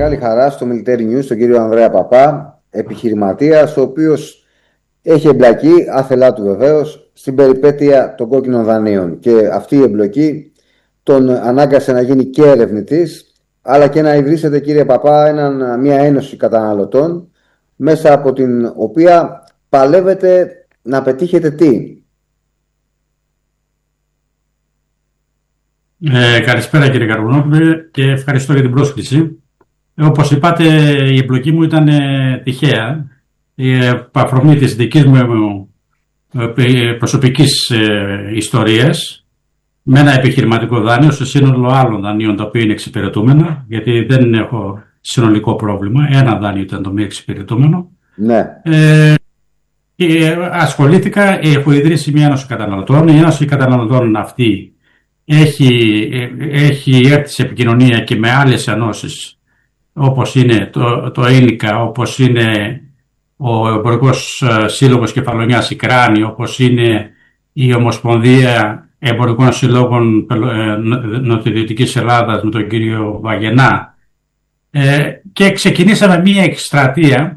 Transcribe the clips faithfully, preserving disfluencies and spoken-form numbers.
μεγάλη χαρά στο Military News τον κύριο Ανδρέα Παπά, επιχειρηματίας, ο οποίος έχει εμπλακεί, άθελά του βεβαίως, στην περιπέτεια των κόκκινων δανείων. Και αυτή η εμπλοκή τον ανάγκασε να γίνει και ερευνητής, αλλά και να ιδρύσετε, κύριε Παπά, έναν, μια ένωση καταναλωτών, μέσα από την οποία παλεύετε να πετύχετε τι? Ε, καλησπέρα κύριε Καρβουνόπουλε και ευχαριστώ για την πρόσκληση. Ε, όπως είπατε, η εμπλοκή μου ήταν ε, τυχαία. Η αφορμή της δικής μου ε, προσωπικής ε, ιστορίας με ένα επιχειρηματικό δάνειο σε σύνολο άλλων δανείων τα οποία είναι εξυπηρετούμενα, γιατί δεν έχω συνολικό πρόβλημα. Ένα δάνειο ήταν το μη εξυπηρετούμενο. Ναι. Ε, και ασχολήθηκα, έχω ιδρύσει μια ένωση καταναλωτών. Η ένωση καταναλωτών αυτή έχει, έχει έρθει σε επικοινωνία και με άλλες ενώσεις, όπως είναι το, το ίνικα, όπως είναι ο Εμπορικός Σύλλογος Κεφαλονιάς η Κράνη, όπως είναι η Ομοσπονδία Εμπορικών Συλλόγων Νοτιοδυτικής Ελλάδας με τον κύριο Βαγενά, ε, και ξεκινήσαμε μια εκστρατεία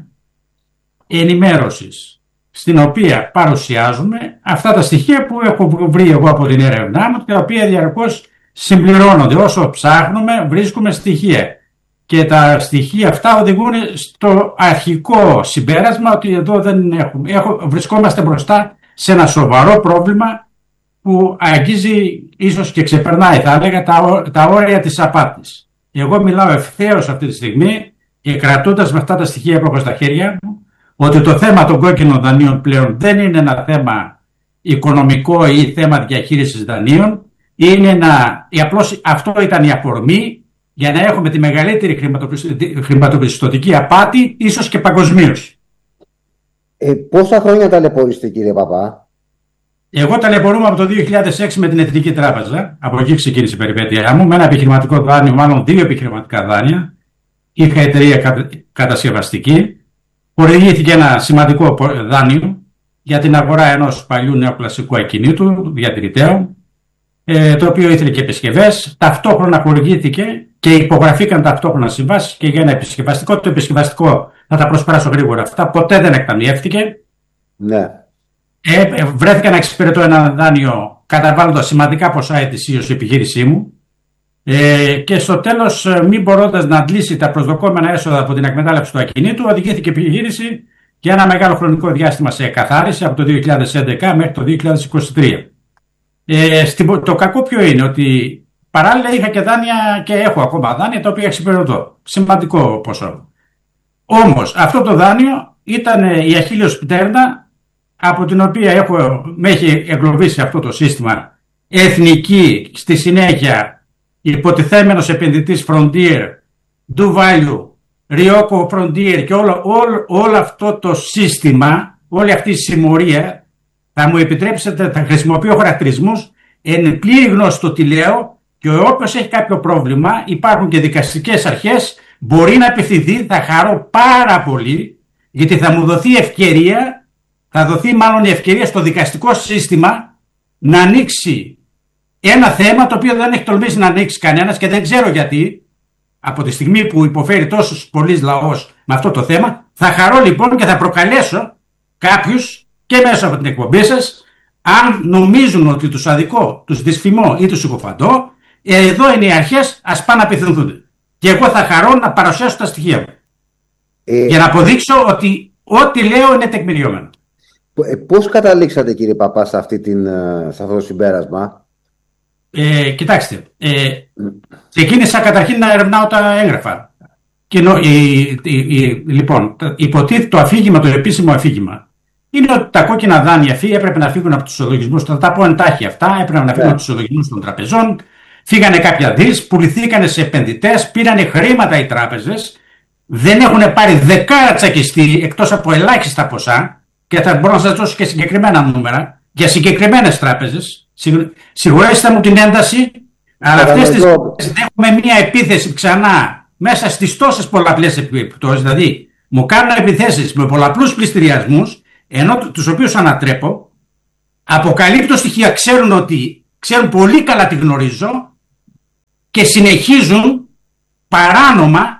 ενημέρωσης, στην οποία παρουσιάζουμε αυτά τα στοιχεία που έχω βρει εγώ από την έρευνά μου, τα οποία διαρκώς συμπληρώνονται. Όσο ψάχνουμε, βρίσκουμε στοιχεία. Και τα στοιχεία αυτά οδηγούν στο αρχικό συμπέρασμα ότι εδώ δεν έχουμε, έχω, βρισκόμαστε μπροστά σε ένα σοβαρό πρόβλημα που αγγίζει ίσως και ξεπερνάει, θα έλεγα, τα, τα όρια της απάτης. Εγώ μιλάω ευθέως αυτή τη στιγμή και κρατώντας με αυτά τα στοιχεία που έχω στα χέρια μου, ότι το θέμα των κόκκινων δανείων πλέον δεν είναι ένα θέμα οικονομικό ή θέμα διαχείρισης δανείων, είναι ένα, απλώς αυτό ήταν η αφορμή για να έχουμε τη μεγαλύτερη χρηματοπιστωτική απάτη, ίσως και παγκοσμίως. Ε, πόσα χρόνια ταλαιπωρήσετε, κύριε Παπά? Εγώ ταλαιπωρούμαι από το δύο χιλιάδες έξι με την Εθνική Τράπεζα. Από εκεί ξεκίνησε η περιπέτειά μου, με ένα επιχειρηματικό δάνειο, μάλλον δύο επιχειρηματικά δάνεια. Είχα εταιρεία κατασκευαστική. Χορηγήθηκε ένα σημαντικό δάνειο για την αγορά ενός παλιού νεοκλασικού ακινήτου διατηρηταίου, ε, το οποίο ήθελε και επισκευές. Ταυτόχρονα χορηγήθηκε και υπογραφήκαν ταυτόχρονα συμβάσεις και για ένα επισκευαστικό. Το επισκευαστικό, θα τα προσπεράσω γρήγορα αυτά, ποτέ δεν εκταμιεύτηκε. Ναι. Ε, βρέθηκα να εξυπηρετώ ένα δάνειο καταβάλλοντας σημαντικά ποσά ετησίως η επιχείρησή μου. Ε, και στο τέλος, μην μπορώντας να αντλήσει τα προσδοκόμενα έσοδα από την εκμετάλλευση του ακινήτου, οδηγήθηκε η επιχείρηση για ένα μεγάλο χρονικό διάστημα σε εκαθάριση από το δύο χιλιάδες έντεκα μέχρι το δύο χιλιάδες είκοσι τρία. Ε, στην, το κακό ποιο είναι, ότι παράλληλα είχα και δάνεια και έχω ακόμα δάνεια τα οποία εξυπηρετώ. Σημαντικό ποσό. Όμως αυτό το δάνειο ήταν η αχίλλειος πτέρνα από την οποία έχω, με έχει εγκλωβίσει αυτό το σύστημα εθνική, στη συνέχεια υποτιθέμενος επενδυτής Frontier, Do Value, Rioco Frontier και όλο, όλο, όλο αυτό το σύστημα, όλη αυτή η συμμορία, θα μου επιτρέψετε, θα χρησιμοποιώ χαρακτηρισμούς, εν πλήρη γνώση το τι λέω, και όποιος έχει κάποιο πρόβλημα, υπάρχουν και δικαστικές αρχές, μπορεί να απευθυνθεί, θα χαρώ πάρα πολύ, γιατί θα μου δοθεί ευκαιρία, θα δοθεί μάλλον η ευκαιρία στο δικαστικό σύστημα να ανοίξει ένα θέμα το οποίο δεν έχει τολμήσει να ανοίξει κανένας και δεν ξέρω γιατί, από τη στιγμή που υποφέρει τόσος πολλής λαός με αυτό το θέμα. Θα χαρώ λοιπόν και θα προκαλέσω κάποιους και μέσα από την εκπομπή σας, αν νομίζουν ότι τους αδικώ, τους δυσφημώ ή τους συκοφαντώ, εδώ είναι οι αρχές, ας πάνε να απευθυνθούν. Και εγώ θα χαρώ να παρουσιάσω τα στοιχεία μου. Ε, για να αποδείξω ότι ό,τι λέω είναι τεκμηριωμένο. Ε, πώς καταλήξατε, κύριε Παπά, σε, αυτή την, σε αυτό το συμπέρασμα? Ε, κοιτάξτε, ε, ξεκίνησα καταρχήν να ερευνάω τα έγγραφα. Και, η, η, η, λοιπόν, υποτίθεται το αφήγημα, το επίσημο αφήγημα, είναι ότι τα κόκκινα δάνεια φύ έπρεπε να φύγουν από τους ισολογισμούς. Θα τα πω εντάχει αυτά. Έπρεπε να φύγουν yeah. από τους ισολογισμούς των τραπεζών. Φύγανε κάποια δις, πουληθήκανε σε επενδυτές, πήρανε χρήματα οι τράπεζες. Δεν έχουν πάρει δεκάρα τσακιστή εκτός από ελάχιστα ποσά. Και θα μπορώ να σας δώσω και συγκεκριμένα νούμερα για συγκεκριμένες τράπεζες. Συγχωρέστε μου την ένταση, αλλά αυτές τις τράπεζες δέχομαι μια επίθεση ξανά μέσα στις τόσες πολλαπλές επιπτώσεις. Δηλαδή, μου κάνουν επιθέσεις με πολλαπλούς πληστηριασμούς, ενώ τους οποίους ανατρέπω, αποκαλύπτω στοιχεία, ξέρουν ότι ξέρουν πολύ καλά τι γνωρίζω και συνεχίζουν παράνομα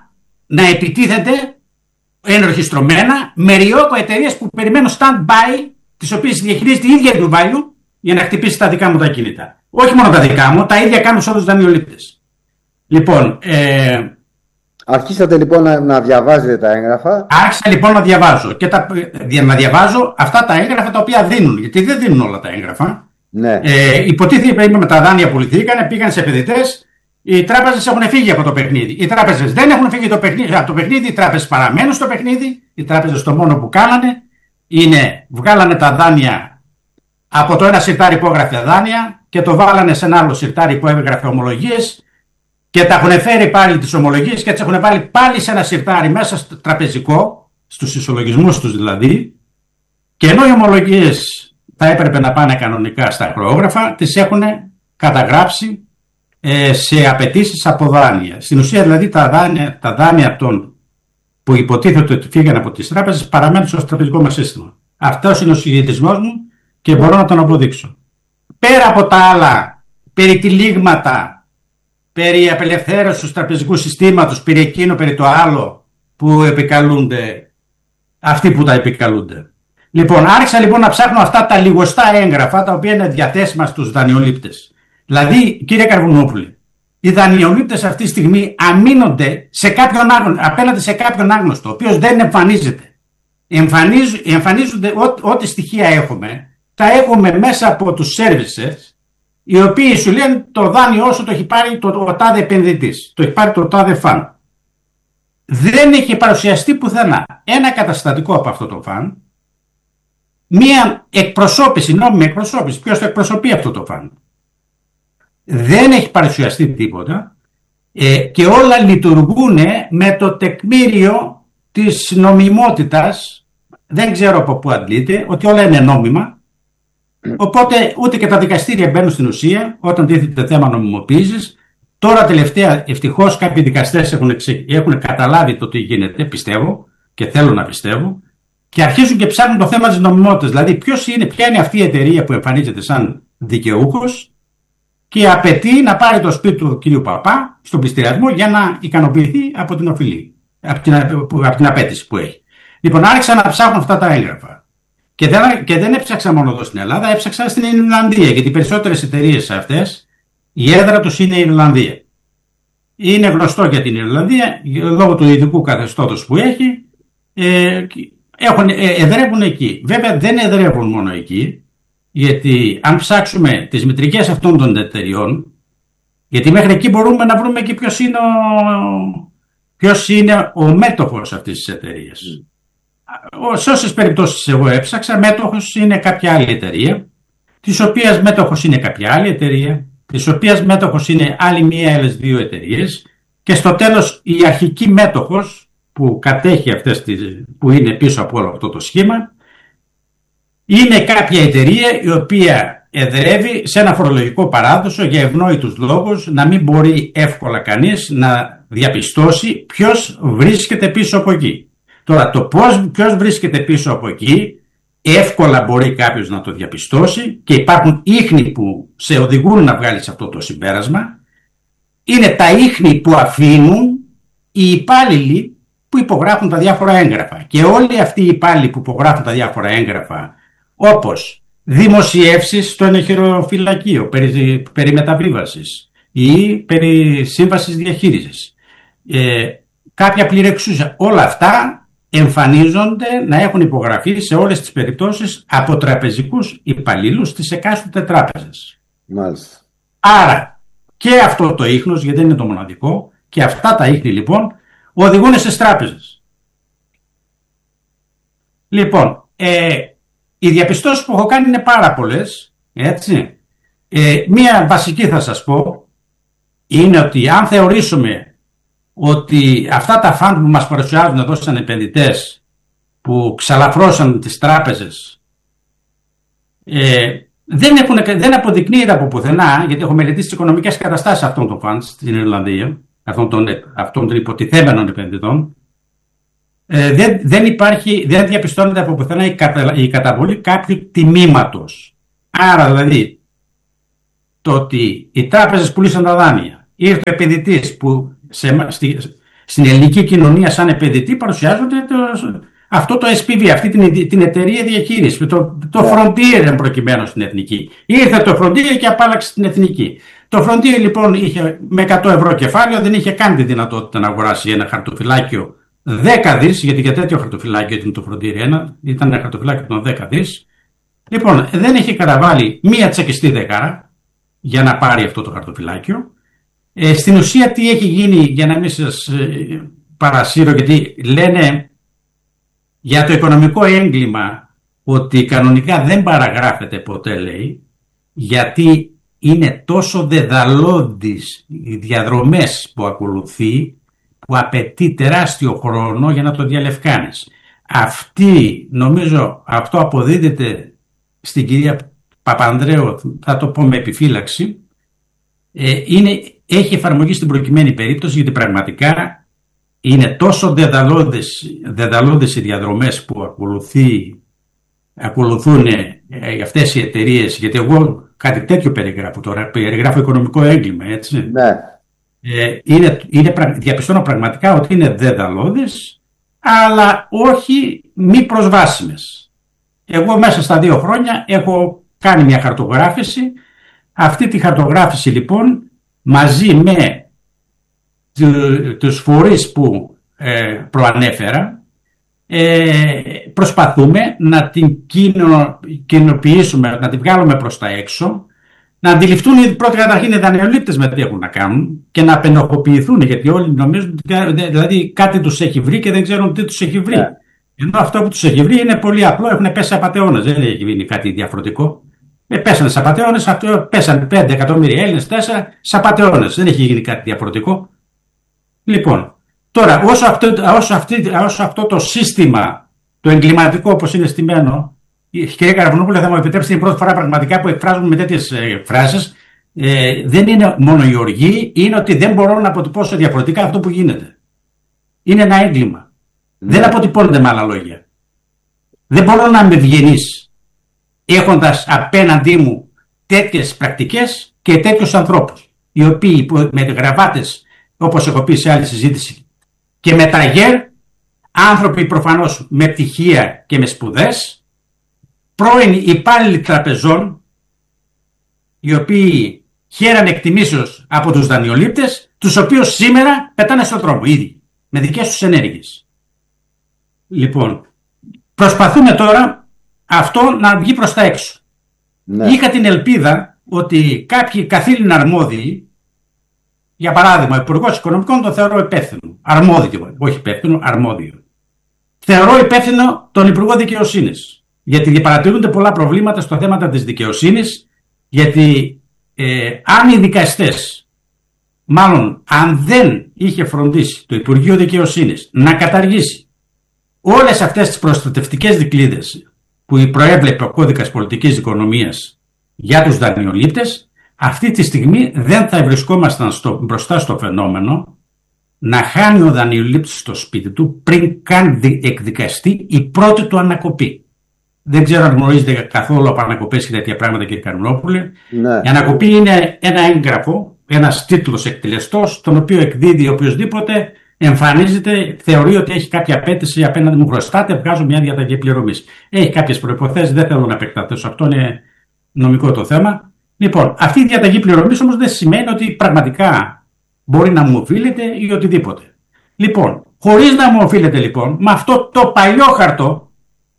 να επιτίθεται ενορχιστρωμένα με ριόκο εταιρείες που περιμένουν stand-by, τις οποίες διαχειρίζεται η ίδια του Βάλιου για να χτυπήσει τα δικά μου τα κινητά. Όχι μόνο τα δικά μου, τα ίδια κάνουν σε όλους τους δανειολήπτες. Λοιπόν, ε, αρχίσατε λοιπόν να, να διαβάζετε τα έγγραφα. Άρχισα λοιπόν να διαβάζω και τα, να διαβάζω αυτά τα έγγραφα τα οποία δίνουν, γιατί δεν δίνουν όλα τα έγγραφα. Ναι. Ε, υποτίθεται ότι με τα δάνεια πουληθήκανε, πήγαν σε επενδυτές. Οι τράπεζες έχουν φύγει από το παιχνίδι. Οι τράπεζες δεν έχουν φύγει το παιχνίδι, από το παιχνίδι. Οι τράπεζες παραμένουν στο παιχνίδι. Οι τράπεζες το μόνο που κάνανε είναι βγάλανε τα δάνεια από το ένα συρτάρι που έγραφε δάνεια και το βάλανε σε ένα άλλο συρτάρι που έγραφε ομολογίες και τα έχουν φέρει πάλι τις ομολογίες και τις έχουν βάλει πάλι σε ένα συρτάρι μέσα στο τραπεζικό, στους ισολογισμούς τους δηλαδή, και ενώ οι ομολογίες θα έπρεπε να πάνε κανονικά στα ακροόγραφα, τις έχουν καταγράψει ε, σε απαιτήσεις από δάνεια. Στην ουσία δηλαδή τα δάνεια, τα δάνεια των που υποτίθεται ότι φύγανε από τις τράπεζες παραμένουν στο τραπεζικό μας σύστημα. Αυτός είναι ο συγχειρισμός μου και μπορώ να τον αποδείξω. Πέρα από τα άλλα περιτυλίγματα, περί απελευθέρωσης του τραπεζικού συστήματος, περί εκείνο, περί το άλλο που επικαλούνται αυτοί που τα επικαλούνται. Λοιπόν, άρχισα λοιπόν να ψάχνω αυτά τα λιγοστά έγγραφα τα οποία είναι διαθέσιμα στους δανειολήπτες. Δηλαδή, κύριε Καρβουνόπουλε, οι δανειολήπτες αυτή τη στιγμή αμήνονται σε κάποιον άγνωστο, απέναντι σε κάποιον άγνωστο, ο οποίος δεν εμφανίζεται. Εμφανίζ, εμφανίζονται ό,τι στοιχεία έχουμε, τα έχουμε μέσα από τους services, οι οποίοι σου λένε το δάνειο όσο το έχει πάρει το, το, ο τάδε επενδυτής, το έχει πάρει το τάδε φαν. Δεν έχει παρουσιαστεί πουθενά ένα καταστατικό από αυτό το φαν, μία εκπροσώπηση, νόμιμη εκπροσώπηση, ποιος το εκπροσωπεί αυτό το φαν. Δεν έχει παρουσιαστεί τίποτα ε, και όλα λειτουργούν με το τεκμήριο της νομιμότητας, δεν ξέρω από πού αντλείται, ότι όλα είναι νόμιμα. Οπότε ούτε και τα δικαστήρια μπαίνουν στην ουσία όταν τίθεται θέμα νομιμοποίησης. Τώρα τελευταία ευτυχώς κάποιοι δικαστές έχουν, εξε... έχουν καταλάβει το τι γίνεται, πιστεύω και θέλω να πιστεύω, και αρχίζουν και ψάχνουν το θέμα της νομιμότητας. Δηλαδή ποιος είναι, ποια είναι αυτή η εταιρεία που εμφανίζεται σαν δικαιούχος και απαιτεί να πάρει το σπίτι του κυρίου Παπά στον πληστηριασμό για να ικανοποιηθεί από την οφειλή, από την, από την απέτηση που έχει. Λοιπόν, άρχισα να ψάχνω αυτά τα έγγραφα. Και δεν, και δεν έψαξα μόνο εδώ στην Ελλάδα, έψαξα στην Ιρλανδία, γιατί οι περισσότερες εταιρείες αυτές, η έδρα τους είναι η Ιρλανδία. Είναι γνωστό για την Ιρλανδία, λόγω του ειδικού καθεστώτος που έχει, ε, έχουν, ε, εδρεύουν εκεί. Βέβαια δεν εδρεύουν μόνο εκεί, γιατί αν ψάξουμε τις μητρικές αυτών των εταιριών, γιατί μέχρι εκεί μπορούμε να βρούμε και ποιος είναι ο, ποιος είναι ο μέτοχος αυτής της εταιρείας. Σε όσες περιπτώσεις εγώ έψαξα, μέτοχος είναι κάποια άλλη εταιρεία, της οποίας μέτοχος είναι κάποια άλλη εταιρεία, της οποίας μέτοχος είναι άλλη μία, άλλες δύο εταιρείες, και στο τέλος η αρχική μέτοχος που κατέχει αυτές τις, που είναι πίσω από όλο αυτό το σχήμα, είναι κάποια εταιρεία η οποία εδρεύει σε ένα φορολογικό παράδοσο για ευνόητους λόγους, να μην μπορεί εύκολα κανείς να διαπιστώσει ποιος βρίσκεται πίσω από εκεί. Τώρα το πώς, ποιος βρίσκεται πίσω από εκεί, εύκολα μπορεί κάποιος να το διαπιστώσει και υπάρχουν ίχνη που σε οδηγούν να βγάλεις αυτό το συμπέρασμα. Είναι τα ίχνη που αφήνουν οι υπάλληλοι που υπογράφουν τα διάφορα έγγραφα. Και όλοι αυτοί οι υπάλληλοι που υπογράφουν τα διάφορα έγγραφα, όπως δημοσιεύσεις στο ενεχειροφυλακείο περί, περί μεταβίβασης ή περί σύμβασης διαχείρισης, ε, κάποια πληρεξούσια, όλα αυτά εμφανίζονται να έχουν υπογραφεί σε όλες τις περιπτώσεις από τραπεζικούς υπαλλήλους της εκάστοτε τράπεζας. Μάλιστα. Άρα και αυτό το ίχνος, γιατί δεν είναι το μοναδικό, και αυτά τα ίχνη λοιπόν οδηγούν στις τράπεζες. Λοιπόν, ε, οι διαπιστώσεις που έχω κάνει είναι πάρα πολλές, έτσι. Ε, μία βασική θα σας πω είναι ότι αν θεωρήσουμε ότι αυτά τα φαντ που μας παρουσιάζουν εδώ σαν επενδυτές που ξαλαφρώσαν τις τράπεζες ε, δεν, έχουν, δεν αποδεικνύεται από πουθενά, γιατί έχω μελετήσει τις οικονομικές καταστάσεις αυτών των φαντ στην Ιρλανδία, αυτών των, αυτών των υποτιθέμενων επενδυτών, ε, δεν, δεν υπάρχει, δεν διαπιστώνεται από πουθενά η, κατα, η καταβολή κάποιου τιμήματος. Άρα δηλαδή το ότι οι τράπεζες πουλήσαν τα δάνεια, ήρθε ο επενδυτής που σε, στη, στην ελληνική κοινωνία σαν επενδυτή παρουσιάζονται το, αυτό το ες πι βι, αυτή την, την εταιρεία διαχείρισης, το, το yeah. Frontier προκειμένου στην εθνική. Ήρθε το Frontier και απάλλαξε την εθνική. Το Frontier λοιπόν είχε με εκατό ευρώ κεφάλαιο, δεν είχε καν τη δυνατότητα να αγοράσει ένα χαρτοφυλάκιο δέκα δις, γιατί για τέτοιο χαρτοφυλάκιο ήταν το Frontier ένα, ήταν ένα χαρτοφυλάκιο των δέκα δις. Λοιπόν, δεν είχε καταβάλει μία τσακιστή δεκάρα για να πάρει αυτό το χαρτοφυλάκιο. Ε, στην ουσία τι έχει γίνει, για να μην σας ε, παρασύρω, γιατί λένε για το οικονομικό έγκλημα ότι κανονικά δεν παραγράφεται ποτέ, λέει, γιατί είναι τόσο δεδαλώδεις οι διαδρομές που ακολουθεί, που απαιτεί τεράστιο χρόνο για να το διαλευκάνεις. Αυτή, νομίζω, αυτό αποδίδεται στην κυρία Παπανδρέου, θα το πω με επιφύλαξη, ε, είναι, έχει εφαρμογή στην προκειμένη περίπτωση, γιατί πραγματικά είναι τόσο δεδαλώδες, δεδαλώδες οι διαδρομές που ακολουθεί, ακολουθούν ε, αυτές οι εταιρείες, γιατί εγώ κάτι τέτοιο περιγράφω τώρα, περιγράφω οικονομικό έγκλημα, έτσι. Ναι. Ε, είναι, είναι, διαπιστώνω πραγματικά ότι είναι δεδαλώδες, αλλά όχι μη προσβάσιμες. Εγώ μέσα στα δύο χρόνια έχω κάνει μια χαρτογράφηση. Αυτή τη χαρτογράφηση λοιπόν, μαζί με του, τους φορείς που ε, προανέφερα, ε, προσπαθούμε να την κοινο, κοινοποιήσουμε, να την βγάλουμε προς τα έξω, να αντιληφθούν οι πρώτοι καταρχήν οι δανειολήπτες με τι έχουν να κάνουν και να απενοχοποιηθούν, γιατί όλοι νομίζουν δηλαδή κάτι τους έχει βρει και δεν ξέρουν τι τους έχει βρει. Yeah. Ενώ αυτό που τους έχει βρει είναι πολύ απλό, έχουν πέσει απατεώνες, δεν έχει γίνει κάτι διαφορετικό. Ε, πέσανε σε απατεώνες, πέσανε πέντε εκατομμύρια Έλληνες, τέσσερα σε απατεώνες, δεν έχει γίνει κάτι διαφορετικό. Λοιπόν, τώρα όσο αυτό, όσο αυτή, όσο αυτό το σύστημα, το εγκληματικό όπως είναι στημένο, κυρία Καραβουνόπουλε, θα μου επιτρέψετε την πρώτη φορά πραγματικά που εκφράζουμε με τέτοιες ε, φράσεις, ε, δεν είναι μόνο η οργή, είναι ότι δεν μπορώ να αποτυπώσω διαφορετικά αυτό που γίνεται. Είναι ένα έγκλημα. Ναι. Δεν αποτυπώνεται με άλλα λόγια. Δεν μπορώ να είμαι ευγενής έχοντας απέναντί μου τέτοιες πρακτικές και τέτοιους ανθρώπους, οι οποίοι με γραβάτες, όπως έχω πει σε άλλη συζήτηση, και με ταγέρ, άνθρωποι προφανώς με πτυχία και με σπουδές, πρώην υπάλληλοι τραπεζών, οι οποίοι χαίρανε εκτιμήσεως από τους δανειολήπτες, τους οποίους σήμερα πετάνε στον δρόμο ήδη, με δικές τους ενέργειες. Λοιπόν, προσπαθούμε τώρα αυτό να βγει προς τα έξω. Ναι. Είχα την ελπίδα ότι κάποιοι καθήλυνα αρμόδιοι, για παράδειγμα, ο Υπουργός Οικονομικών τον θεωρώ υπεύθυνο, αρμόδιο, όχι υπεύθυνο, αρμόδιο. Θεωρώ υπεύθυνο τον Υπουργό Δικαιοσύνης, γιατί διαπαρατηρούνται πολλά προβλήματα στο θέμα της δικαιοσύνης, γιατί ε, αν οι δικαστές, μάλλον αν δεν είχε φροντίσει το Υπουργείο Δικαιοσύνης να καταργήσει όλες αυτές τις προστατευτικές δικλείδες που προέβλεπε ο κώδικας πολιτικής οικονομίας για τους δανειολήπτες, αυτή τη στιγμή δεν θα βρισκόμασταν στο, μπροστά στο φαινόμενο να χάνει ο δανειολήπτης στο σπίτι του πριν καν εκδικαστεί η πρώτη του ανακοπή. Δεν ξέρω αν γνωρίζετε καθόλου από ανακοπές και τέτοια πράγματα, κύριε Καρμινόπουλε. Ναι. Η ανακοπή είναι ένα έγγραφο, ένας τίτλος εκτελεστός, τον οποίο εκδίδει οποιοδήποτε εμφανίζεται, θεωρεί ότι έχει κάποια απέτηση απέναντι μου, χρωστάτε, βγάζω μια διαταγή πληρωμής. Έχει κάποιες προϋποθέσεις, δεν θέλω να επεκταθώ σε αυτό, είναι νομικό το θέμα. Λοιπόν, αυτή η διαταγή πληρωμής όμως δεν σημαίνει ότι πραγματικά μπορεί να μου οφείλεται ή οτιδήποτε. Λοιπόν, χωρίς να μου οφείλεται λοιπόν, με αυτό το παλιό χαρτό,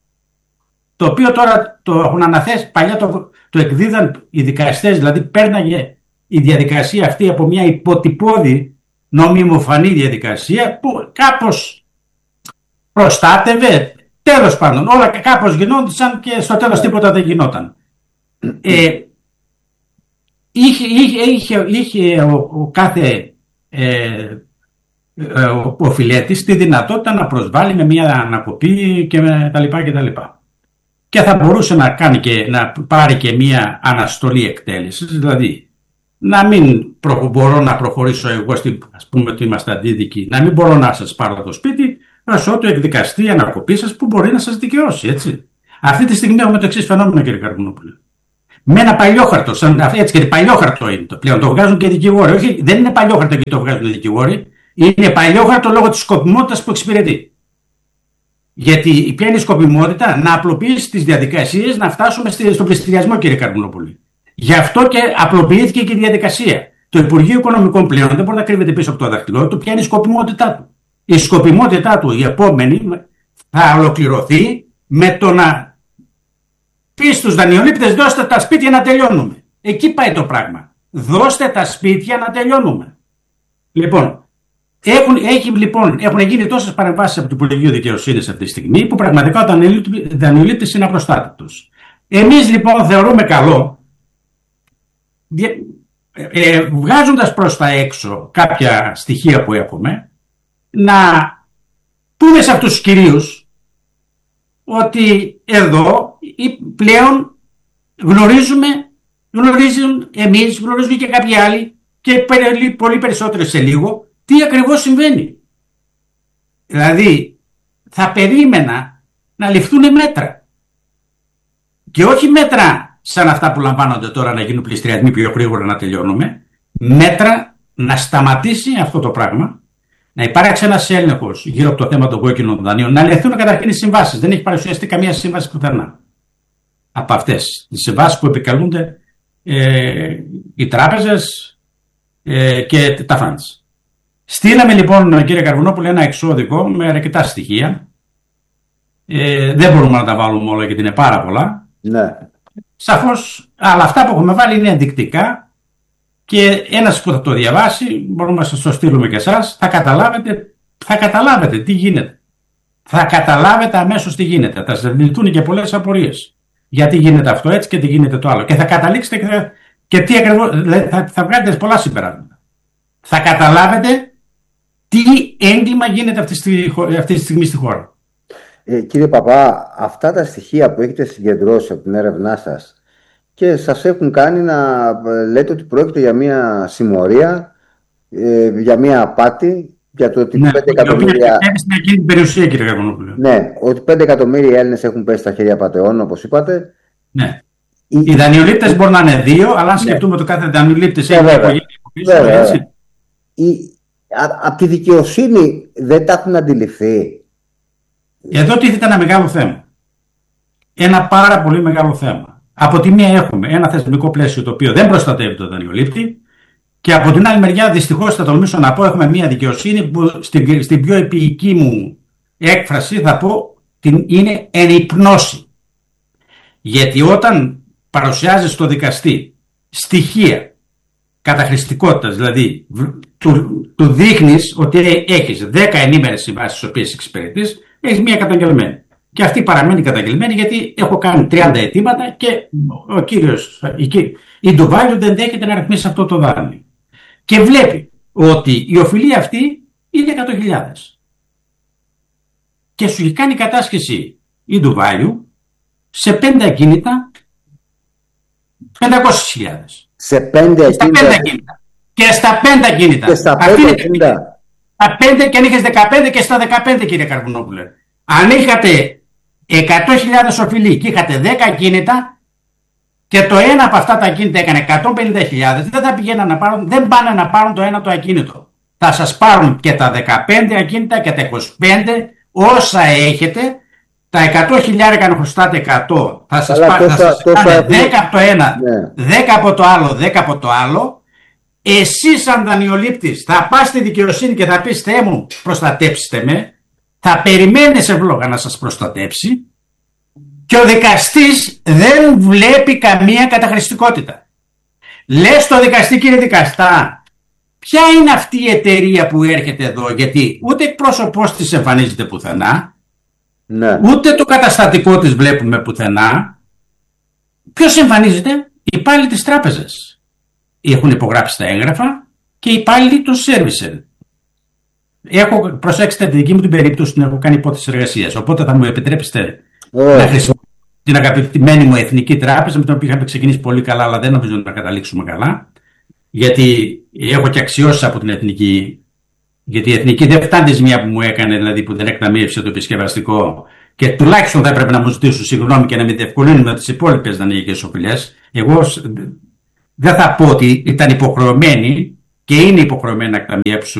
το οποίο τώρα το έχουν αναθέσει, παλιά το, το εκδίδαν οι δικαστές, δηλαδή πέρναγε η διαδικασία αυτή από μια υποτυπώδη νομιμοφανή διαδικασία που κάπως προστάτευε, τέλος πάντων, όλα κάπως γινόντουσαν και στο τέλος τίποτα δεν γινόταν. Ε, είχε, είχε, είχε, είχε ο, ο κάθε ε, ε, ο, ο φιλέτης τη δυνατότητα να προσβάλλει με μια ανακοπή και με τα λοιπά και τα λοιπά. Και θα μπορούσε να κάνει και να πάρει και μια αναστολή εκτέλεσης, δηλαδή να μην προ, μπορώ να προχωρήσω εγώ, ας πούμε ότι είμαστε αντίδικοι, να μην μπορώ να σας πάρω το σπίτι, ως ότου εκδικαστεί η ανακοπή σας που μπορεί να σας δικαιώσει, έτσι. Αυτή τη στιγμή έχουμε το εξής φαινόμενο, κύριε Καρμινόπουλε. Με ένα παλιό χαρτό, σαν, έτσι και παλιό χαρτό είναι το πλέον, το βγάζουν και οι δικηγόροι. Όχι, δεν είναι παλιό χαρτό και το βγάζουν οι δικηγόροι. Είναι παλιόχαρτο λόγω της σκοπιμότητας που εξυπηρετεί. Γιατί ποια είναι η σκοπιμότητα? Να απλοποιήσει τις διαδικασίες, να φτάσουμε στον πληστηριασμό, κύριε Καρμουνόπουλη. Γι' αυτό και απλοποιήθηκε και η διαδικασία. Το Υπουργείο Οικονομικών πλέον δεν μπορεί να κρύβεται πίσω από το δάχτυλό του. Ποια είναι η σκοπιμότητά του? Η σκοπιμότητά του, η επόμενη, θα ολοκληρωθεί με το να πει στους δανειολήπτες: δώστε τα σπίτια να τελειώνουμε. Εκεί πάει το πράγμα. Δώστε τα σπίτια να τελειώνουμε. Λοιπόν, έχουν, έχει, λοιπόν, έχουν γίνει τόσες παρεμβάσεις από το Υπουργείο Δικαιοσύνης αυτή τη στιγμή που πραγματικά ο δανειολήπτης είναι απροστάτευτος. Εμείς λοιπόν θεωρούμε καλό, ε, βγάζοντας προς τα έξω κάποια στοιχεία που έχουμε, να πούμε σε αυτούς τους κυρίους ότι εδώ πλέον γνωρίζουμε, γνωρίζουν εμείς, γνωρίζουν και κάποιοι άλλοι και πολύ περισσότερο σε λίγο, τι ακριβώς συμβαίνει. Δηλαδή θα περίμενα να ληφθούν μέτρα και όχι μέτρα σαν αυτά που λαμβάνονται τώρα να γίνουν πληστηριασμοί πιο γρήγορα να τελειώνουμε, μέτρα να σταματήσει αυτό το πράγμα, να υπάρξει ένας έλεγχος γύρω από το θέμα των κόκκινων δανείων, να λεχθούν καταρχήν οι συμβάσεις. Δεν έχει παρουσιαστεί καμία σύμβαση πουθενά από αυτές τις συμβάσεις που επικαλούνται ε, οι τράπεζες ε, και τα funds. Στείλαμε λοιπόν, κύριε Καρβουνόπουλε, ένα εξώδικο με αρκετά στοιχεία. Ε, δεν μπορούμε να τα βάλουμε όλα γιατί είναι πάρα πολλά. Ναι. Σαφώς, αλλά αυτά που έχουμε βάλει είναι ενδεικτικά και ένας που θα το διαβάσει, μπορούμε να σας το στείλουμε και εσάς, θα καταλάβετε, θα καταλάβετε τι γίνεται. Θα καταλάβετε αμέσως τι γίνεται. Θα σας λυθούν και πολλές απορίες. Γιατί γίνεται αυτό έτσι και τι γίνεται το άλλο. Και θα καταλήξετε και, θα, και τι ακριβώς, θα, θα βγάλετε πολλά συμπεράσματα. Θα καταλάβετε τι έγκλημα γίνεται αυτή τη, αυτή τη στιγμή στη χώρα. Ε, κύριε Παπά, αυτά τα στοιχεία που έχετε συγκεντρώσει από την έρευνά σας και σας έχουν κάνει να λέτε ότι πρόκειται για μια συμμορία, ε, για μια απάτη, για το ότι ναι, πέντε εκατομμύρια... στην εκείνη περιουσία, κύριε Καρβουνόπουλε. Ναι, ότι πέντε εκατομμύρια Έλληνες έχουν πέσει στα χέρια πατεών, όπως είπατε. Ναι. Οι, Οι δανειολήπτες μπορεί να είναι δύο, αλλά αν σκεφτούμε ναι. το κάθε δανειολήπτης έχει μια οικογένεια πίσω. Από τη δικαιοσύνη δεν τα έχουν αντιληφθεί. Εδώ τίθεται ένα μεγάλο θέμα. Ένα πάρα πολύ μεγάλο θέμα. Από τη μία έχουμε ένα θεσμικό πλαίσιο το οποίο δεν προστατεύει τον δανειολήπτη και από την άλλη μεριά, δυστυχώς θα τολμήσω να πω, έχουμε μια δικαιοσύνη που στην, στην πιο επίοικη μου έκφραση θα πω την είναι εν υπνώση. Γιατί όταν παρουσιάζεις στο δικαστή στοιχεία καταχρηστικότητας, δηλαδή του, του δείχνεις ότι έχεις δέκα ενήμερες συμβάσεις τις οποίες εξυπηρετείς, έχεις μία καταγγελμένη. Και αυτή παραμένει καταγγελμένη γιατί έχω κάνει τριάντα αιτήματα και ο κύριος, η, η Ντουβάλιου δεν δέχεται να ρυθμίσει αυτό το δάνειο. Και βλέπει ότι η οφειλή αυτή είναι εκατό χιλιάδες. Και σου έχει κάνει κατάσχεση η Ντουβάλιου σε πέντε ακίνητα πεντακόσιες χιλιάδες. Σε πέντε ακίνητα. Και στα πέντε ακίνητα. Και στα πέντε ακίνητα. Τα πέντε και αν είχες δεκαπέντε και στα δεκαπέντε, κύριε Καρβουνόπουλε. Αν είχατε εκατό χιλιάδες οφειλή και είχατε δέκα ακίνητα και το ένα από αυτά τα ακίνητα έκανε εκατόν πενήντα χιλιάδες, δεν θα πηγαίνουν να πάρουν, δεν πάνε να πάρουν το ένα το ακίνητο. Θα σας πάρουν και τα δεκαπέντε ακίνητα και τα είκοσι πέντε όσα έχετε. Τα εκατό χιλιάδες αν χρωστάτε εκατό, θα σας πάρουν δέκα από το ένα, ναι. δέκα από το άλλο, δέκα από το άλλο. Εσείς σαν δανειολήπτης θα πας στη δικαιοσύνη και θα πεις Θεέ μου προστατέψτε με, θα περιμένεις ευλόγα να σας προστατέψει και ο δικαστής δεν βλέπει καμία καταχρηστικότητα. Λες στο δικαστή, κύριε δικαστά, ποια είναι αυτή η εταιρεία που έρχεται εδώ, γιατί ούτε εκπρόσωπός της εμφανίζεται πουθενά, ναι. ούτε το καταστατικό της βλέπουμε πουθενά. Ποιος εμφανίζεται? Οι υπάλληλοι της τράπεζας. Έχουν υπογράψει τα έγγραφα και οι υπάλληλοι του σέρβισερ. Έχω, προσέξτε τη δική μου την περίπτωση, την έχω κάνει υπόθεση εργασίας. Οπότε θα μου επιτρέψετε oh. να χρησιμοποιήσω την αγαπημένη μου Εθνική Τράπεζα, με την οποία είχαμε ξεκινήσει πολύ καλά, αλλά δεν νομίζω να καταλήξουμε καλά. Γιατί έχω και αξιώσεις από την Εθνική. Γιατί η Εθνική δεν φτάνει τη μία που μου έκανε, δηλαδή που δεν εκταμείευσε το επισκευαστικό. Και τουλάχιστον θα έπρεπε να μου ζητήσουν συγγνώμη και να με διευκολύνουν με τις υπόλοιπες δανειακές οφειλές. Εγώ δεν θα πω ότι ήταν υποχρεωμένοι και είναι υποχρεωμένοι να εκταμιεύσουν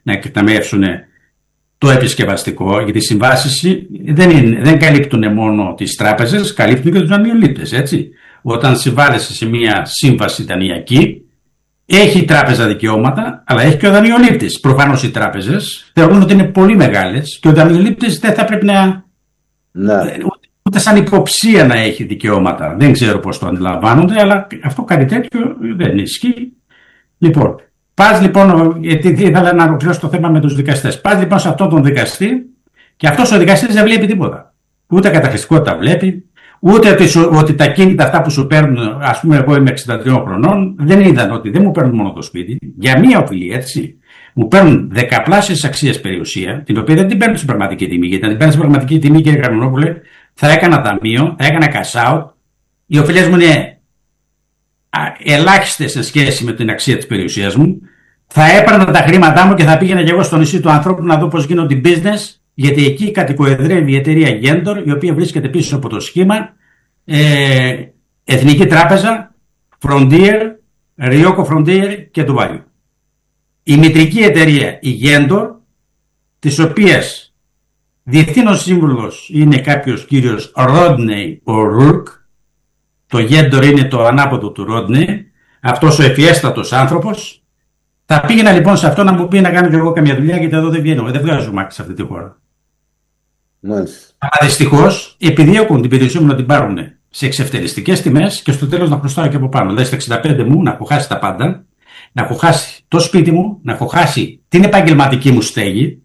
να εκταμιεύσουν το επισκευαστικό, γιατί οι συμβάσεις δεν, είναι, δεν καλύπτουν μόνο τις τράπεζες, καλύπτουν και τους δανειολήπτες, έτσι. Όταν συμβάλλεσαι σε μια σύμβαση δανειακή, έχει η τράπεζα δικαιώματα, αλλά έχει και ο δανειολήπτης. Προφανώς οι τράπεζες θεωρούν ότι είναι πολύ μεγάλες και ο δανειολήπτης δεν θα πρέπει να. Ναι. Ούτε σαν υποψία να έχει δικαιώματα. Δεν ξέρω πώς το αντιλαμβάνονται, αλλά αυτό κάτι τέτοιο δεν ισχύει. Λοιπόν, πας λοιπόν, γιατί ήθελα να ολοκληρώσω το θέμα με τους δικαστές. Πας λοιπόν σε αυτόν τον δικαστή και αυτός ο δικαστής δεν βλέπει τίποτα. Ούτε καταχρηστικότητα βλέπει, ούτε ότι, σου, ότι τα κίνητα αυτά που σου παίρνουν, ας πούμε, εγώ είμαι εξήντα τριών χρονών, δεν είδαν ότι δεν μου παίρνουν μόνο το σπίτι, για μία οφειλή, έτσι. Μου παίρνουν δεκαπλάσιες αξίες περιουσία, την οποία δεν την παίρνουν στην πραγματική τιμή. Γιατί αν την παίρνουν στην πραγματική τιμή, κύριε Καρμανόπουλε, θα έκανα ταμείο, θα έκανα cash out. Οι οφειλές μου είναι ελάχιστες σε σχέση με την αξία της περιουσίας μου. Θα έπαιρνα τα χρήματά μου και θα πήγαινα και εγώ στο νησί του ανθρώπου να δω πώς γίνονται business, γιατί εκεί κατοικοεδρεύει η εταιρεία Gendor, η οποία βρίσκεται πίσω από το σχήμα ε, Εθνική Τράπεζα, Frontier, Ryoko Frontier και Dubai. Η μητρική εταιρεία, η Gendor, της οποίας διευθύνων σύμβουλος είναι κάποιος κύριος Rodney O'Rourke. Το Gendor είναι το ανάποδο του Rodney, αυτός ο ευφιέστατος άνθρωπος. Θα πήγαινα λοιπόν σε αυτό να μου πει να κάνω και εγώ καμιά δουλειά, γιατί εδώ δεν βγαίνω, δεν βγάζω μάκη σε αυτή τη χώρα. Μάλιστα. Αλλά δυστυχώς επιδιώκουν την περιουσία μου να την πάρουν σε εξευτελιστικές τιμές και στο τέλος να χρωστάω και από πάνω. Δηλαδή στα εξήντα πέντε μου να έχω χάσει τα πάντα, να έχω χάσει το σπίτι μου, να έχω χάσει την επαγγελματική μου στέγη.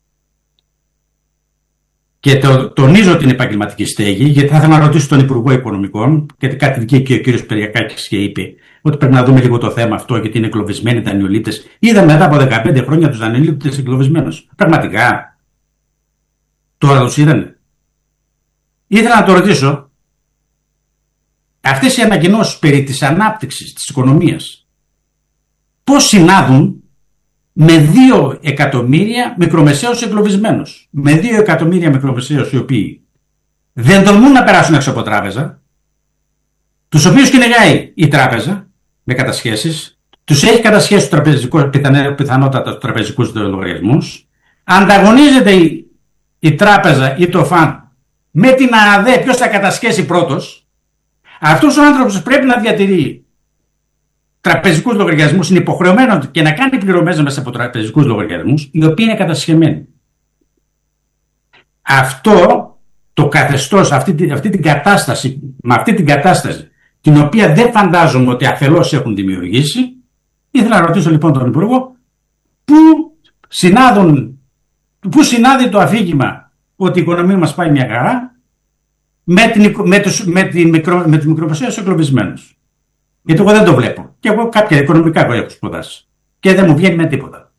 Και το, τονίζω την επαγγελματική στέγη, γιατί θα ήθελα να ρωτήσω τον Υπουργό Οικονομικών, γιατί κάτι βγήκε και ο κύριος Περιακάκης και είπε ότι πρέπει να δούμε λίγο το θέμα αυτό, γιατί είναι εγκλωβισμένοι δανειολήπτες. Είδαμε μετά από δεκαπέντε χρόνια τους δανειολήπτες εγκλωβισμένους. Πραγματικά. Τώρα τους είδανε. Ήθελα να το ρωτήσω, αυτές οι ανακοινώσεις περί της ανάπτυξης της οικονομίας, πώς συνάδουν με δύο εκατομμύρια μικρομεσαίους εγκλωβισμένους. Με δύο εκατομμύρια μικρομεσαίους οι οποίοι δεν τολμούν να περάσουν έξω από τράπεζα, τους οποίους κυνηγάει η τράπεζα με κατασχέσεις, τους έχει κατασχέσει πιθανότατα τους τραπεζικούς λογαριασμούς, ανταγωνίζεται η, η τράπεζα ή το φαν με την ΑΔΕ ποιος θα κατασχέσει πρώτος. Αυτός ο άνθρωπος πρέπει να διατηρεί τραπεζικούς λογαριασμούς, είναι υποχρεωμένο και να κάνει πληρωμές μέσα από τραπεζικούς λογαριασμούς, οι οποίοι είναι κατασχεμένοι. Αυτό το καθεστώς, αυτή, αυτή την κατάσταση, με αυτή την κατάσταση, την οποία δεν φαντάζομαι ότι αφελώς έχουν δημιουργήσει, ήθελα να ρωτήσω λοιπόν τον Υπουργό, πού συνάδουν, πού συνάδει το αφήγημα ότι η οικονομία μας πάει μια χαρά με, την, με, τους, με, την μικρο, με τους μικρομεσαίους εγκλωβισμένους. Γιατί εγώ δεν το βλέπω. Και εγώ κάποια οικονομικά έχω σπουδάσει. Και δεν μου βγαίνει με τίποτα.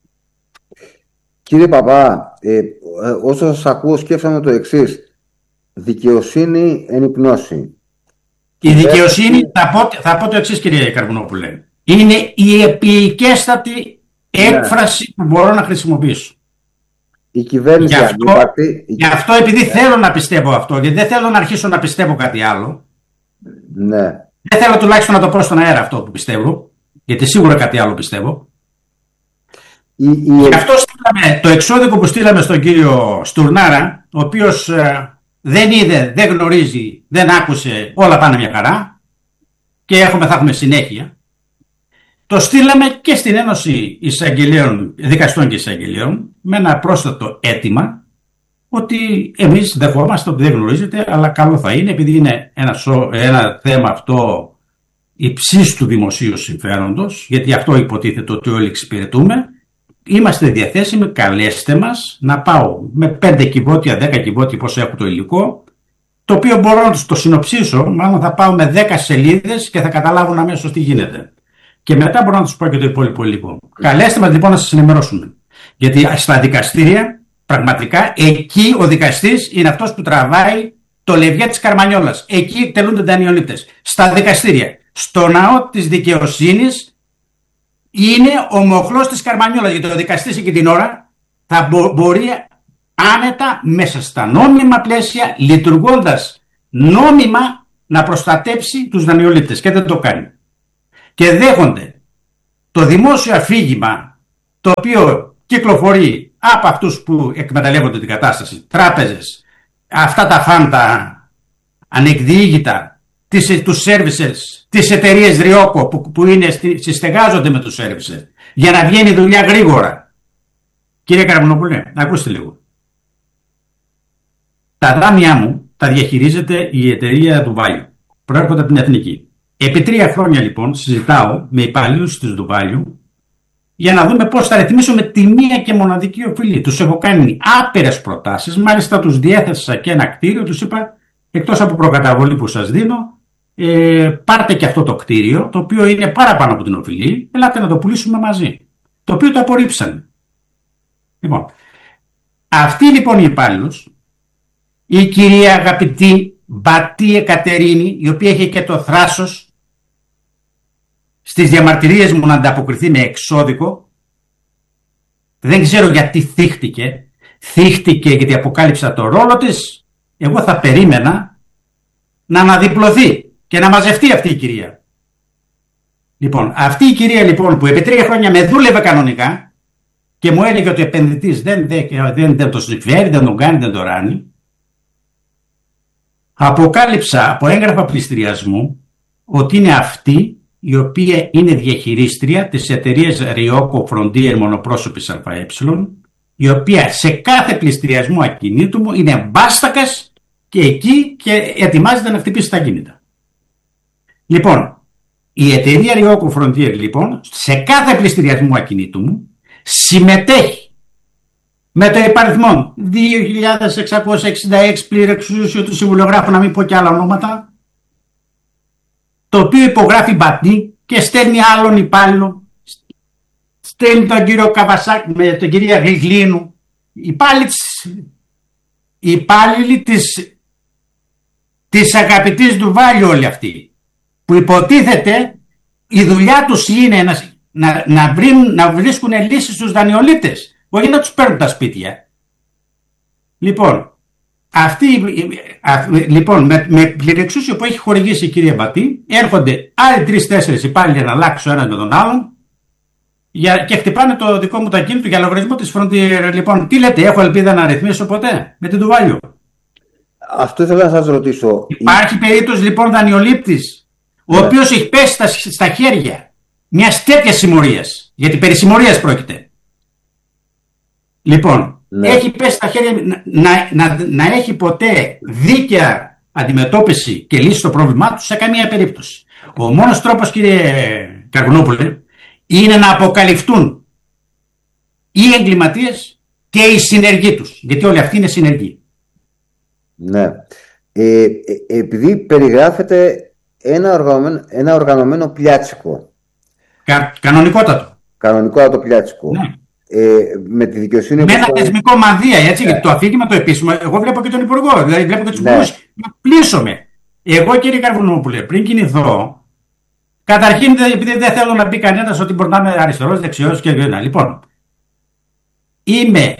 Κύριε Παπά, ε, όσο σας ακούω σκέφτομαι το εξής. Δικαιοσύνη εν υπνώση. Η δικαιοσύνη, θα πω, θα πω το εξής, κύριε Καρμανόπουλε. Είναι η επικέστατη έκφραση που μπορώ να χρησιμοποιήσω. Η κυβέρνηση γι' αυτό, αντίπαρτη... γι' αυτό επειδή θέλω να πιστεύω αυτό, γιατί δεν θέλω να αρχίσω να πιστεύω κάτι άλλο. Ναι. Δεν θέλω τουλάχιστον να το πω στον αέρα αυτό που πιστεύω, γιατί σίγουρα κάτι άλλο πιστεύω. Η, η... Γι' αυτό στείλαμε το εξώδικο που στείλαμε στον κύριο Στουρνάρα, ο οποίος ε, δεν είδε, δεν γνωρίζει, δεν άκουσε, όλα πάνε μια χαρά και έχουμε, θα έχουμε συνέχεια. Το στείλαμε και στην Ένωση Εισαγγελέων, Δικαστών και Εισαγγελέων με ένα πρόσθετο αίτημα ότι εμείς δεχόμαστε ότι δεν γνωρίζετε, αλλά καλό θα είναι, επειδή είναι ένα, ένα θέμα αυτό υψής του δημοσίου συμφέροντος, γιατί αυτό υποτίθεται ότι όλοι εξυπηρετούμε, είμαστε διαθέσιμοι, καλέστε μας να πάω με πέντε κυβότια, δέκα κυβότια, πόσο έχω το υλικό, το οποίο μπορώ να το συνοψίσω, μάλλον θα πάω με δέκα σελίδες και θα καταλάβουν αμέσως τι γίνεται. Και μετά μπορώ να τους πω και το υπόλοιπο υλικό. Καλέστε μας λοιπόν να σας ενημερώσουμε. Γιατί στα δικαστήρια, πραγματικά, εκεί ο δικαστής είναι αυτός που τραβάει το λευγέ της Καρμανιόλας. Εκεί τελούνται δανειολήπτες. Στα δικαστήρια, στο ναό της δικαιοσύνης, είναι ο μοχλός της Καρμανιόλας. Γιατί ο δικαστής εκεί την ώρα θα μπο- μπορεί άνετα μέσα στα νόμιμα πλαίσια, λειτουργώντας νόμιμα, να προστατέψει τους δανειολήπτες. Και δεν το κάνει. Και δέχονται το δημόσιο αφήγημα, το οποίο κυκλοφορεί από αυτούς που εκμεταλλεύονται την κατάσταση, τράπεζες, αυτά τα φάντα ανεκδιήγητα, τις, τους services, τις εταιρείες Ριόκο που, που είναι, συστεγάζονται με τους services για να βγαίνει η δουλειά γρήγορα. Κύριε Καραμονόπουλε, ακούστε λίγο. Τα δάνειά μου τα διαχειρίζεται η εταιρεία Ντουβάιου. Προέρχονται από την Εθνική. Επί τρία χρόνια λοιπόν συζητάω με υπαλλήλους της Ντουβάιου για να δούμε πώς θα ρυθμίσουμε τη μία και μοναδική οφειλή. Τους έχω κάνει άπειρες προτάσεις, μάλιστα τους διέθεσα και ένα κτίριο, τους είπα εκτός από προκαταβολή που σας δίνω, ε, πάρτε και αυτό το κτίριο, το οποίο είναι παραπάνω από την οφειλή, ελάτε να το πουλήσουμε μαζί. Το οποίο το απορρίψανε. Λοιπόν, αυτή λοιπόν η υπάλληλος, η κυρία αγαπητή Μπατή Εκατερίνη, η οποία είχε και το θράσος στις διαμαρτυρίες μου να ανταποκριθεί με εξώδικο, δεν ξέρω γιατί θύχτηκε. Θύχτηκε γιατί αποκάλυψα το ρόλο της. Εγώ θα περίμενα να αναδιπλωθεί και να μαζευτεί αυτή η κυρία. Λοιπόν, αυτή η κυρία λοιπόν που επί τρία χρόνια με δούλευε κανονικά και μου έλεγε ότι ο επενδυτής δεν, δεν, δεν, δεν το συμφέρει, δεν τον κάνει, δεν το ράνει, αποκάλυψα από έγγραφα πληστηριασμού ότι είναι αυτή η οποία είναι διαχειρίστρια της εταιρείας Ριόκο Frontier μονοπρόσωπης ΑΕ, η οποία σε κάθε πληστηριασμό ακινήτου μου είναι μπάστακας και εκεί και ετοιμάζεται να χτυπήσει τα κίνητα. Λοιπόν, η εταιρεία Ριόκο Frontier λοιπόν σε κάθε πληστηριασμό ακινήτου μου συμμετέχει με το υπαριθμό δύο χιλιάδες εξακόσια εξήντα έξι πλήρη εξουσίου του συμβουλιογράφου, να μην πω και άλλα ονόματα, το οποίο υπογράφει Μπατή και στέλνει άλλον υπάλληλο, στέλνει τον κύριο Καβασάκη με τον κύριο Γλυγλίνου, υπάλληλοι της, της αγαπητής Ντουβάιου όλοι αυτοί, που υποτίθεται η δουλειά τους είναι να, να, να, βρουν, να βρίσκουν λύσεις στους δανειολήπτες, όχι να τους παίρνουν τα σπίτια. Λοιπόν, αυτή, λοιπόν με, με πληρεξούσιο που έχει χορηγήσει η κυρία Μπατή, έρχονται άλλοι τρεις-τέσσερις υπάλληλοι να αλλάξουν ο ένας με τον άλλον για, και χτυπάνε το δικό μου το ακίνητο για λογαριασμό της Frontier. Λοιπόν, τι λέτε, έχω ελπίδα να ρυθμίσω ποτέ με την Ντουβάιου? Αυτό ήθελα να σας ρωτήσω. Υπάρχει περίπτωση λοιπόν δανειολήπτης, ο ναι. οποίος έχει πέσει στα, στα χέρια μιας τέτοιας συμμορίας, γιατί περί συμμορίας πρόκειται. Λοιπόν, ναι. έχει πέσει στα χέρια να, να, να, να έχει ποτέ δίκαια αντιμετώπιση και λύση στο πρόβλημά του σε καμία περίπτωση. Ο μόνος τρόπος, κύριε Καργουνόπουλε, είναι να αποκαλυφθούν οι εγκληματίες και οι συνεργοί τους, γιατί όλοι αυτοί είναι συνεργοί. Ναι. Ε, ε, επειδή περιγράφεται ένα οργανωμένο, ένα οργανωμένο πλιάτσικο. Κα, κανονικότατο. Κανονικότατο πλιάτσικο. Ναι. Ε, με τη δικαιοσύνη. Με ένα θεσμικό μανδύα, έτσι, ναι. γιατί το αφήγημα το επίσημο, εγώ βλέπω και τον Υπουργό, δηλαδή βλέπω και τους υπουργούς, ναι. πλήσωμαι. Εγώ, κύριε Καρβουνόπουλε, πριν κινηθώ, καταρχήν, επειδή δεν θέλω να πει κανένας ότι μπορεί να είμαι αριστερός, δεξιός και δεν. Λοιπόν, είμαι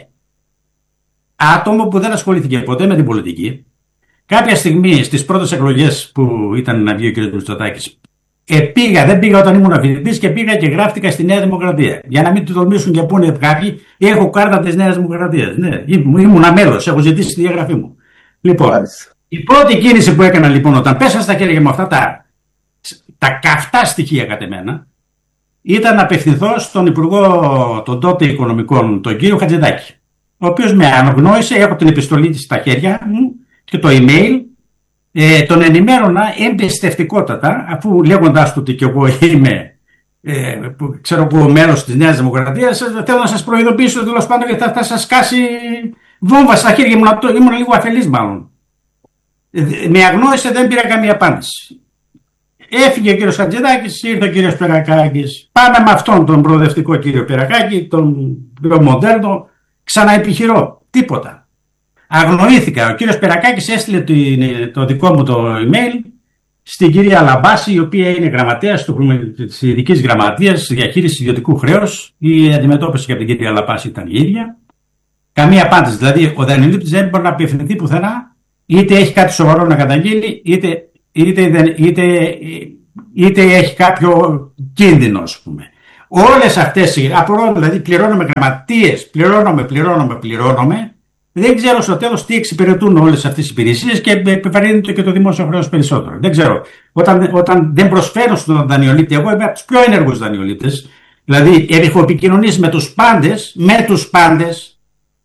άτομο που δεν ασχολήθηκε ποτέ με την πολιτική. Κάποια στιγμή στις πρώτες εκλογές που ήταν να βγει ο κ. Μητσοτάκης, ε, πήγα, δεν πήγα όταν ήμουν φοιτητής και πήγα και γράφτηκα στη Νέα Δημοκρατία. Για να μην το τολμήσουν και πούνε κάποιοι, έχω κάρτα της Νέας Δημοκρατίας. Ναι, ήμουν μέλος, έχω ζητήσει τη διαγραφή μου. Λοιπόν, Άς. η πρώτη κίνηση που έκανα λοιπόν όταν πέσα στα χέρια μου αυτά τα, τα καυτά στοιχεία κατ' εμένα, ήταν να απευθυνθώ στον Υπουργό των τότε Οικονομικών, τον κύριο Χατζηδάκη, ο οποίος με αναγνώρισε, έχω την επιστολή της στα χέρια μου και το email, ε, τον ενημέρωνα εμπιστευτικότατα, αφού λέγοντάς του ότι και εγώ είμαι ε, που, ξέρω που μέλος της Νέας Δημοκρατίας, θέλω να σας προειδοποιήσω τέλος πάντων γιατί θα, θα σας κάσει βόμβα στα χέρια μου, ήμουν λίγο αφελής μάλλον. Ε, με αγνώρισε, δεν πήρα καμία απάντηση. Έφυγε ο κύριος Χατζηδάκης, ήρθε ο κύριος Περακάκης. Πάμε με αυτόν τον προοδευτικό κύριο Περακάκη, τον πιο μοντέρνο, ξαναεπιχειρώ. Τίποτα. Αγνοήθηκα. Ο κύριος Περακάκης έστειλε το δικό μου το email στην κυρία Λαμπάση, η οποία είναι γραμματέας της ειδικής γραμματείας διαχείρισης ιδιωτικού χρέους. Η αντιμετώπιση και από την κυρία Λαμπάση ήταν η ίδια. Καμία απάντηση. Δηλαδή, ο δανειολήπτης δεν μπορεί να απευθυνθεί πουθενά, είτε έχει κάτι σοβαρό να καταγγείλει, είτε. Είτε, είτε, είτε έχει κάποιο κίνδυνο, ας πούμε. Όλες αυτές, απορώ, δηλαδή πληρώνουμε γραμματείες, πληρώνουμε, πληρώνουμε, πληρώνουμε. Δεν ξέρω στο τέλος τι εξυπηρετούν όλες αυτές οι υπηρεσίες και επιβαρύνεται και το δημόσιο χρέος περισσότερο. Δεν ξέρω. Όταν, όταν δεν προσφέρω στον δανειολήπτη, εγώ είμαι από τους πιο ενεργούς δανειολήπτες, δηλαδή έχω επικοινωνήσει με τους πάντες, με τους πάντες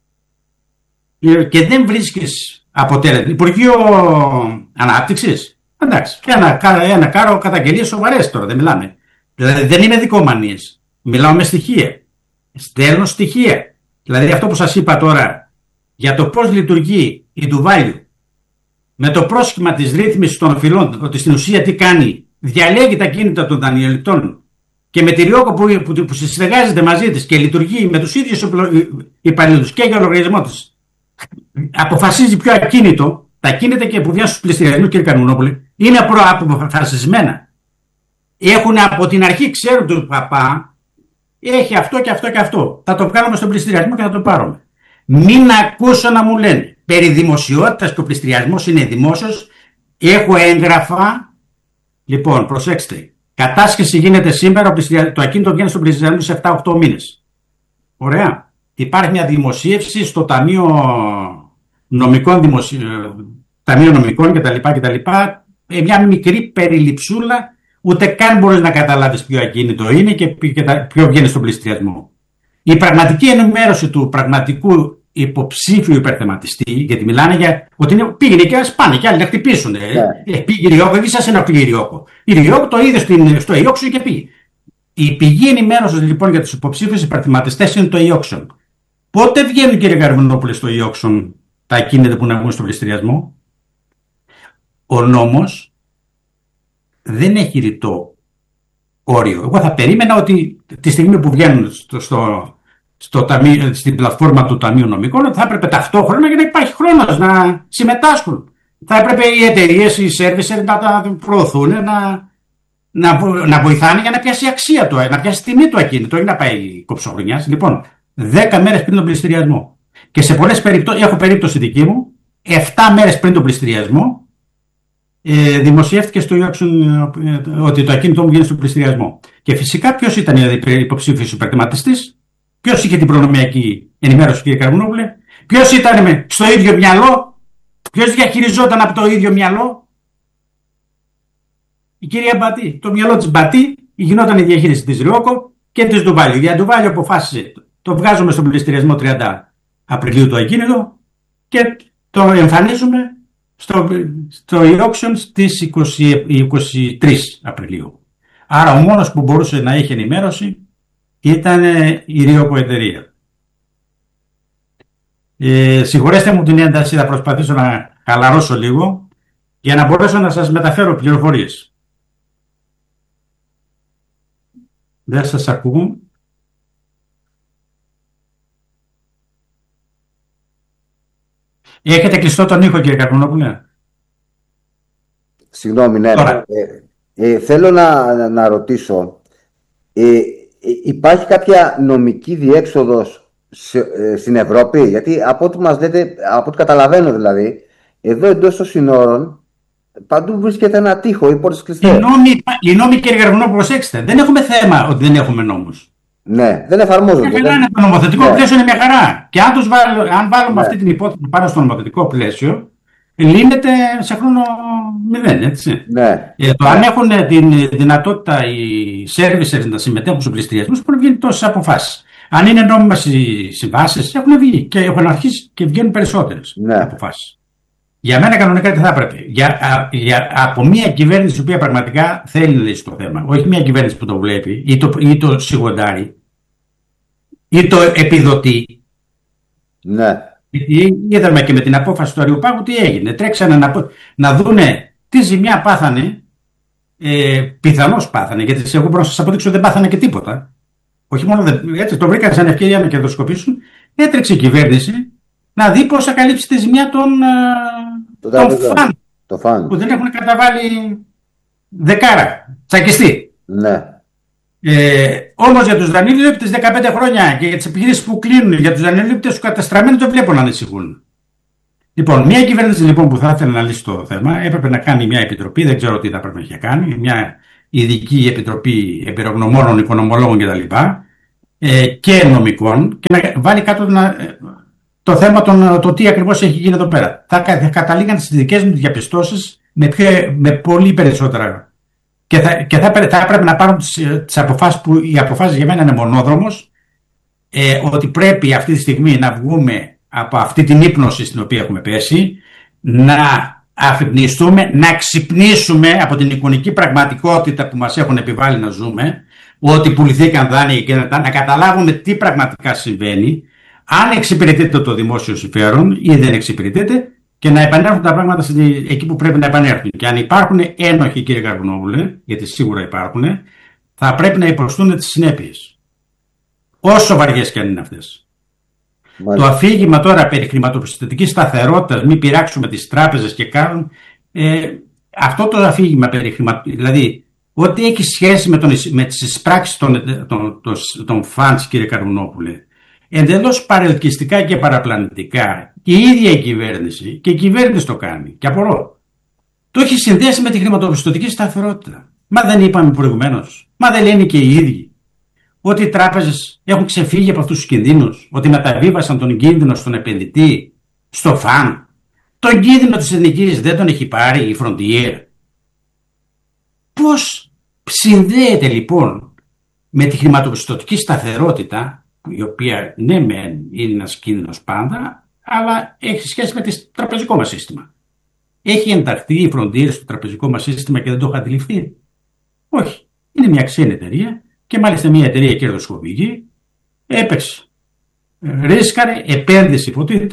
και δεν βρίσκεις αποτέλεσμα. Υπουργείο Ανάπτυξης, εντάξει, ένα, ένα κάρο καταγγελίες σοβαρές τώρα, δεν μιλάμε. Δηλαδή δεν είναι δικομανίες. Μιλάω με στοιχεία. Στέλνω στοιχεία. Δηλαδή αυτό που σας είπα τώρα για το πώς λειτουργεί η Ντουβάλιου με το πρόσχημα της ρύθμισης των οφειλών, ότι στην ουσία τι κάνει, διαλέγει τα κίνητα των δανειοληπτών και με τη Ριόκο που, που, που συνεργάζεται μαζί της και λειτουργεί με τους ίδιους υπαλλήλους και για λογαριασμό της, αποφασίζει ποιο ακίνητο, τα κίνητα και που βγαίνουν στους πληστηριασμούς, κύριε Καρμουνόπουλε, είναι προαποφασισμένα. Έχουν από την αρχή, ξέρουν του παπά, έχει αυτό και αυτό και αυτό. Θα το κάνουμε στον πληστηριασμό και θα το πάρουμε. Μην ακούσω να μου λένε περί δημοσιότητας και ο πληστηριασμός είναι δημόσιος. Έχω έγγραφα. Λοιπόν, προσέξτε. Κατάσχεση γίνεται σήμερα, το ακίνητο βγαίνει στον πληστηριασμό σε επτά οχτώ μήνες. Ωραία. Υπάρχει μια δημοσίευση στο Ταμείο Νομικών, δημοσι... Ταμείο Νομικών κτλ. κτλ. Μια μικρή περιληψούλα, ούτε καν μπορείς να καταλάβεις ποιο ακίνητο είναι και ποιο βγαίνει στον πληστηριασμό. Η πραγματική ενημέρωση του πραγματικού υποψήφιου υπερθεματιστή, γιατί μιλάνε για ότι είναι, πήγαινε και ας πάνε και άλλοι να χτυπήσουν. Yeah. Ε, πήγε η Ριόκο, δεν σας ενοχλεί η Ριόκο. Η Ριόκο το είδε στην, στο e-auction και πήγε. Η πηγή ενημέρωση λοιπόν για τους υποψήφιους υπερθεματιστές είναι το e-auction. Πότε βγαίνουν, κύριε Καρμουνόπουλε, στο e-auction τα ακίνητα που να βγουν στον πληστηριασμό? Ο νόμος δεν έχει ρητό όριο. Εγώ θα περίμενα ότι τη στιγμή που βγαίνουν στο, στο, στο ταμείο, στην πλατφόρμα του Ταμείου Νομικών, θα έπρεπε ταυτόχρονα, για να υπάρχει χρόνος να συμμετάσχουν. Θα έπρεπε οι εταιρείες, οι σέρβισερ να τα προωθούν, να, να, να βοηθάνε για να πιάσει αξία του, να πιάσει τιμή του ακίνητο, όχι να πάει κοψοχρονιάς. Λοιπόν, δέκα μέρες πριν τον πληστηριασμό. Και σε πολλές περιπτώσεις, έχω περίπτωση δική μου, επτά μέρες πριν τον πληστηριασμό, Ε, δημοσιεύτηκε στο e-auction ε, ότι το ακίνητο μου βγαίνει στον πληστηριασμό. Και φυσικά ποιος ήταν υποψήφιος υπερθεματιστής, ποιος είχε την προνομιακή ενημέρωση, κύριε Καρμουνόπουλε, ποιος ήταν με, στο ίδιο μυαλό, ποιος διαχειριζόταν από το ίδιο μυαλό? Η κυρία Μπατή. Το μυαλό της Μπατή γινόταν η διαχείριση της Ριόκο και της Ντουβάλιου. Η Ντουβάλιου αποφάσισε, το βγάζουμε στον πληστηριασμό τριάντα Απριλίου το ακίνητο και το εμφανίζουμε στο, στο e-auction στις είκοσι, είκοσι τρεις Απριλίου. Άρα ο μόνος που μπορούσε να έχει ενημέρωση ήταν η Ριόκο εταιρεία. Ε, συγχωρέστε μου την ένταση, θα προσπαθήσω να χαλαρώσω λίγο για να μπορέσω να σας μεταφέρω πληροφορίες. Δεν σας ακούω. Έχετε κλειστό τον ήχο, κύριε Καρμουνόπουλε? Συγγνώμη, ναι. Ε, ε, θέλω να, να, να ρωτήσω, ε, υπάρχει κάποια νομική διέξοδος σε, ε, στην Ευρώπη? Γιατί από ό,τι μας λέτε, από ό,τι καταλαβαίνω δηλαδή, εδώ εντός των συνόρων παντού βρίσκεται ένα τείχο, οι πόρτες κλειστές. Οι νόμοι, οι νόμοι, κύριε Καρμουνόπουλε, προσέξτε, δεν έχουμε θέμα ότι δεν έχουμε νόμους. Ναι, δεν εφαρμόζονται. Μια χαρά είναι το νομοθετικό ναι. πλαίσιο, είναι μια χαρά. Και αν, τους βάλω, αν βάλουμε ναι. αυτή την υπόθεση πάνω στο νομοθετικό πλαίσιο, λύνεται σε χρόνο μηδέν, έτσι. Ναι. Ε, το ναι. αν έχουν την δυνατότητα οι servicers να συμμετέχουν στους πληστηριασμούς, έχουν βγει τόσες αποφάσεις. Αν είναι νόμιμες οι συμβάσεις, έχουν βγει και έχουν αρχίσει και βγαίνουν περισσότερες ναι. αποφάσεις. Για μένα κανονικά τι θα έπρεπε. Για, α, για, από μια κυβέρνηση η οποία πραγματικά θέλει να λύσει το θέμα, όχι μια κυβέρνηση που το βλέπει ή το, ή το σιγοντάρει ή το επιδοτεί. Ναι. Είδαμε και με την απόφαση του Αριοπάγου τι έγινε. Τρέξανε να, να δούνε τι ζημιά πάθανε. Ε, πιθανώς πάθανε, γιατί εγώ μπορώ να σας αποδείξω δεν πάθανε και τίποτα. Όχι μόνο δεν, έτσι το βρήκαν σαν ευκαιρία να κερδοσκοπήσουν. Έτρεξε η κυβέρνηση να δει πώς θα καλύψει τη ζημιά των, το των φαν, το φαν που δεν έχουν καταβάλει δεκάρα. Τσακιστή. Ναι. Ε, όμως για τους δανειολήπτες δεκαπέντε χρόνια και για τις επιχειρήσεις που κλείνουν, για τους δανειολήπτες τους καταστραμμένους δεν βλέπω να ανησυχούν. Λοιπόν, μια κυβέρνηση λοιπόν που θα ήθελε να λύσει το θέμα έπρεπε να κάνει μια επιτροπή, δεν ξέρω τι θα πρέπει να έχει κάνει, μια ειδική επιτροπή εμπειρογνωμόνων, οικονομολόγων κτλ. Ε, και νομικών, και να βάλει κάτω να, το θέμα των, το τι ακριβώς έχει γίνει εδώ πέρα. Θα, θα καταλήγαν στις δικές μου διαπιστώσεις με, με πολύ περισσότερα. Και θα, και θα, θα έπρεπε να πάρουν τις, τις αποφάσεις που οι αποφάσεις για μένα είναι μονόδρομος, ε, ότι πρέπει αυτή τη στιγμή να βγούμε από αυτή την ύπνωση στην οποία έχουμε πέσει, να αφυπνιστούμε, να ξυπνήσουμε από την εικονική πραγματικότητα που μας έχουν επιβάλει να ζούμε, ότι πουληθήκαν δάνεια και να, να καταλάβουμε τι πραγματικά συμβαίνει, αν εξυπηρετείται το δημόσιο συμφέρον ή δεν εξυπηρετείται, και να επανέλθουν τα πράγματα εκεί που πρέπει να επανέλθουν. Και αν υπάρχουν ένοχοι, κύριε Καρβουνόπουλε, γιατί σίγουρα υπάρχουν, θα πρέπει να υποστούν τις συνέπειες. Όσο βαριές και αν είναι αυτές. Μάλιστα. Το αφήγημα τώρα περί χρηματοπιστωτικής σταθερότητας, μην πειράξουμε τις τράπεζες και κάνουν. Ε, αυτό το αφήγημα περί χρηματοπιστωτικής, δηλαδή, ό,τι έχει σχέση με, τον, με τις εισπράξεις των, των, των, των φαντς, κύριε Καρβουνόπουλε, εντελώς παρελκυστικά και παραπλανητικά, και η ίδια η κυβέρνηση, και η κυβέρνηση το κάνει, και απορώ, το έχει συνδέσει με τη χρηματοπιστωτική σταθερότητα. Μα δεν είπαμε προηγουμένως, μα δεν λένε και οι ίδιοι, ότι οι τράπεζες έχουν ξεφύγει από αυτούς τους κινδύνους, ότι μεταβίβασαν τον κίνδυνο στον επενδυτή, στο φαν. Τον κίνδυνο της εθνικής δεν τον έχει πάρει η Frontier. Πώς συνδέεται λοιπόν με τη χρηματοπιστωτική σταθερότητα, η οποία ναι μεν είναι ένας κίνδυνος πάντα, αλλά έχει σχέση με το τραπεζικό μας σύστημα. Έχει ενταχθεί η Frontier στο τραπεζικό μας σύστημα και δεν το έχω αντιληφθεί? Όχι. Είναι μια ξένη εταιρεία, και μάλιστα μια εταιρεία κερδοσκοπική, έπαιξε, ρίσκαρε, επένδυση υποτίθεται.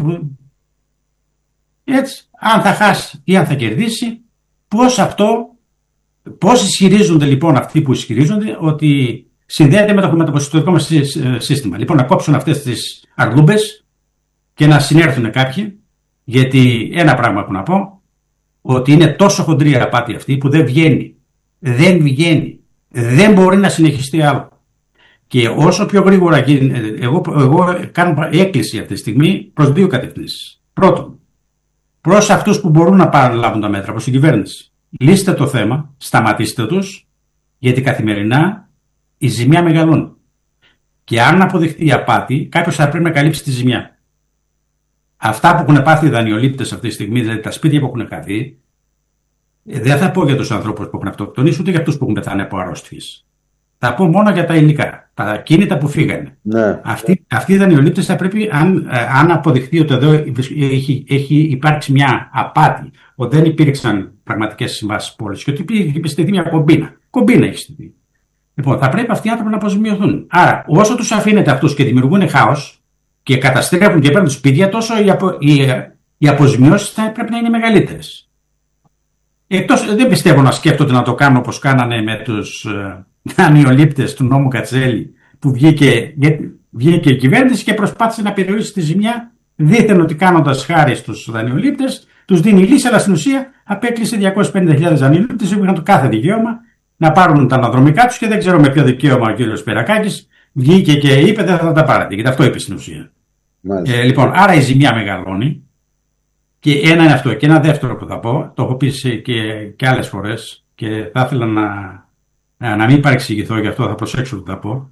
Έτσι, αν θα χάσει ή αν θα κερδίσει, πώς αυτό, πώς ισχυρίζονται λοιπόν αυτοί που ισχυρίζονται ότι συνδέεται με το χρηματοπιστωτικό μας σύστημα. Λοιπόν, να κόψουν αυτές τις αρλούμπες και να συνέρθουν κάποιοι, γιατί ένα πράγμα που να πω, ότι είναι τόσο χοντρή η απάτη αυτή που δεν βγαίνει. Δεν βγαίνει. Δεν μπορεί να συνεχιστεί άλλο. Και όσο πιο γρήγορα γίνει, εγώ, εγώ κάνω έκκληση αυτή τη στιγμή προς δύο κατευθύνσεις. Πρώτον, προς αυτούς που μπορούν να παραλάβουν τα μέτρα, προς την κυβέρνηση. Λύστε το θέμα, σταματήστε τους, γιατί καθημερινά η ζημιά μεγαλώνει. Και αν αποδειχθεί η απάτη, κάποιος θα πρέπει να καλύψει τη ζημιά. Αυτά που έχουν πάθει οι δανειολήπτες αυτή τη στιγμή, δηλαδή τα σπίτια που έχουν χαθεί, δεν θα πω για τους ανθρώπους που έχουν αυτοκτονήσει, ούτε για αυτούς που έχουν πεθάνει από αρρώστιες. Θα πω μόνο για τα υλικά, τα ακίνητα που φύγανε. Ναι. Αυτοί, αυτοί οι δανειολήπτες θα πρέπει, αν, αν αποδειχθεί ότι εδώ έχει, έχει υπάρξει μια απάτη, ότι δεν υπήρξαν πραγματικές συμβάσεις πώλησης και ότι υπήρχε στηθεί μια κομπίνα. Κομπίνα έχει στηθεί. Λοιπόν, θα πρέπει αυτοί οι άνθρωποι να αποζημιωθούν. Άρα, όσο τους αφήνετε αυτούς και δημιουργούν χάος και καταστρέφουν και παίρνουν σπίτια, τόσο οι, απο, οι, οι αποζημιώσεις θα πρέπει να είναι μεγαλύτερες. Εκτός, δεν πιστεύω να σκέφτονται να το κάνουν όπως κάνανε με τους δανειολήπτες του νόμου Κατσέλη, που βγήκε, βγήκε η κυβέρνηση και προσπάθησε να περιορίσει τη ζημιά, δήθεν ότι κάνοντας χάρη στους δανειολήπτες, τους δίνει λύση, αλλά στην ουσία απέκλεισε διακόσιες πενήντα χιλιάδες δανειολήπτες που είχαν το κάθε δικαίωμα να πάρουν τα αναδρομικά τους, και δεν ξέρω με ποιο δικαίωμα ο κύριος Περακάκης βγήκε και είπε δεν θα τα πάρετε. Και αυτό είπε στην ουσία. Ε, λοιπόν, άρα η ζημιά μεγαλώνει. Και ένα είναι αυτό. Και ένα δεύτερο που θα πω, το έχω πει και, και άλλες φορές και θα ήθελα να, να μην παρεξηγηθώ, γι' αυτό θα προσέξω τι θα πω.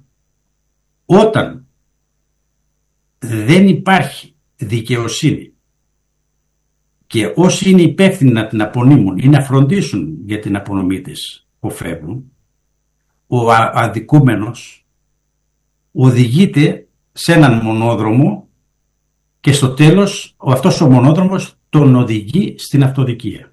Όταν δεν υπάρχει δικαιοσύνη και όσοι είναι υπεύθυνοι να την απονείμουν ή να φροντίσουν για την απονομή της που φεύγουν, ο αδικούμενος οδηγείται σε έναν μονόδρομο και στο τέλος αυτός ο μονόδρομος τον οδηγεί στην αυτοδικία.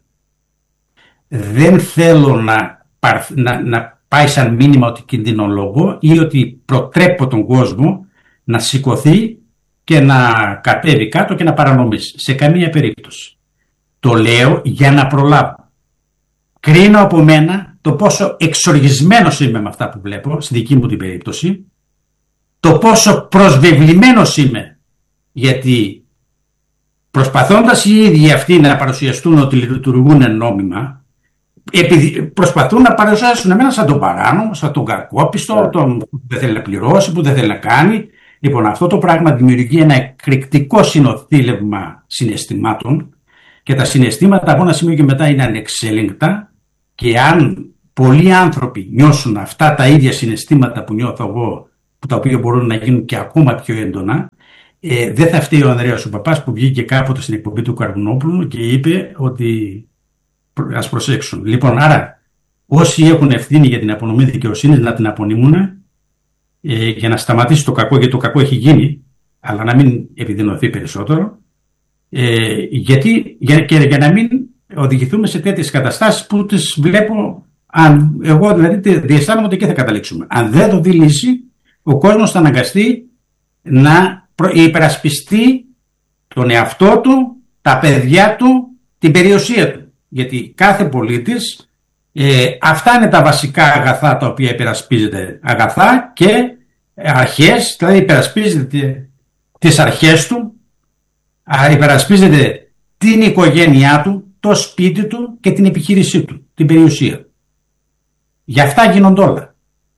Δεν θέλω να, να, να πάει σαν μήνυμα ότι κινδυνολογώ ή ότι προτρέπω τον κόσμο να σηκωθεί και να κατέβει κάτω και να παρανομήσει. Σε καμία περίπτωση. Το λέω για να προλάβω. Κρίνω από μένα το πόσο εξοργισμένος είμαι με αυτά που βλέπω, στη δική μου την περίπτωση, το πόσο προσβεβλημένος είμαι, γιατί προσπαθώντας οι ίδιοι αυτοί να παρουσιαστούν ότι λειτουργούν νόμιμα, επειδή προσπαθούν να παρουσιάσουν εμένα σαν τον παράνομο, σαν τον κακόπιστο, τον που δεν θέλει να πληρώσει, που δεν θέλει να κάνει. Λοιπόν, αυτό το πράγμα δημιουργεί ένα εκρηκτικό συνοθήλευμα συναισθημάτων, και τα συναισθήματα από ένα σημείο και μετά είναι ανεξέλεγκτα, και αν πολλοί άνθρωποι νιώσουν αυτά τα ίδια συναισθήματα που νιώθω εγώ, που τα οποία μπορούν να γίνουν και ακόμα πιο έντονα, ε, δεν θα φταίει ο Ανδρέας ο Παπάς που βγήκε κάποτε στην εκπομπή του Καρβουνόπουλου και είπε ότι ας προσέξουν. Λοιπόν, άρα όσοι έχουν ευθύνη για την απονομή δικαιοσύνης να την απονείμουν ε, για να σταματήσει το κακό, γιατί το κακό έχει γίνει, αλλά να μην επιδεινωθεί περισσότερο, ε, γιατί, για, και για να μην οδηγηθούμε σε τέτοιες καταστάσεις που τις βλέπω, αν, εγώ δηλαδή διαισθάνομαι ότι εκεί θα καταλήξουμε. Αν δεν το δει λύση, ο κόσμος θα αναγκαστεί να υπερασπιστεί τον εαυτό του, τα παιδιά του, την περιουσία του. Γιατί κάθε πολίτης, ε, αυτά είναι τα βασικά αγαθά τα οποία υπερασπίζεται, αγαθά και αρχές, δηλαδή υπερασπίζεται τις αρχές του, υπερασπίζεται την οικογένειά του, το σπίτι του και την επιχείρησή του, την περιουσία. Γι' αυτά γίνονται όλα.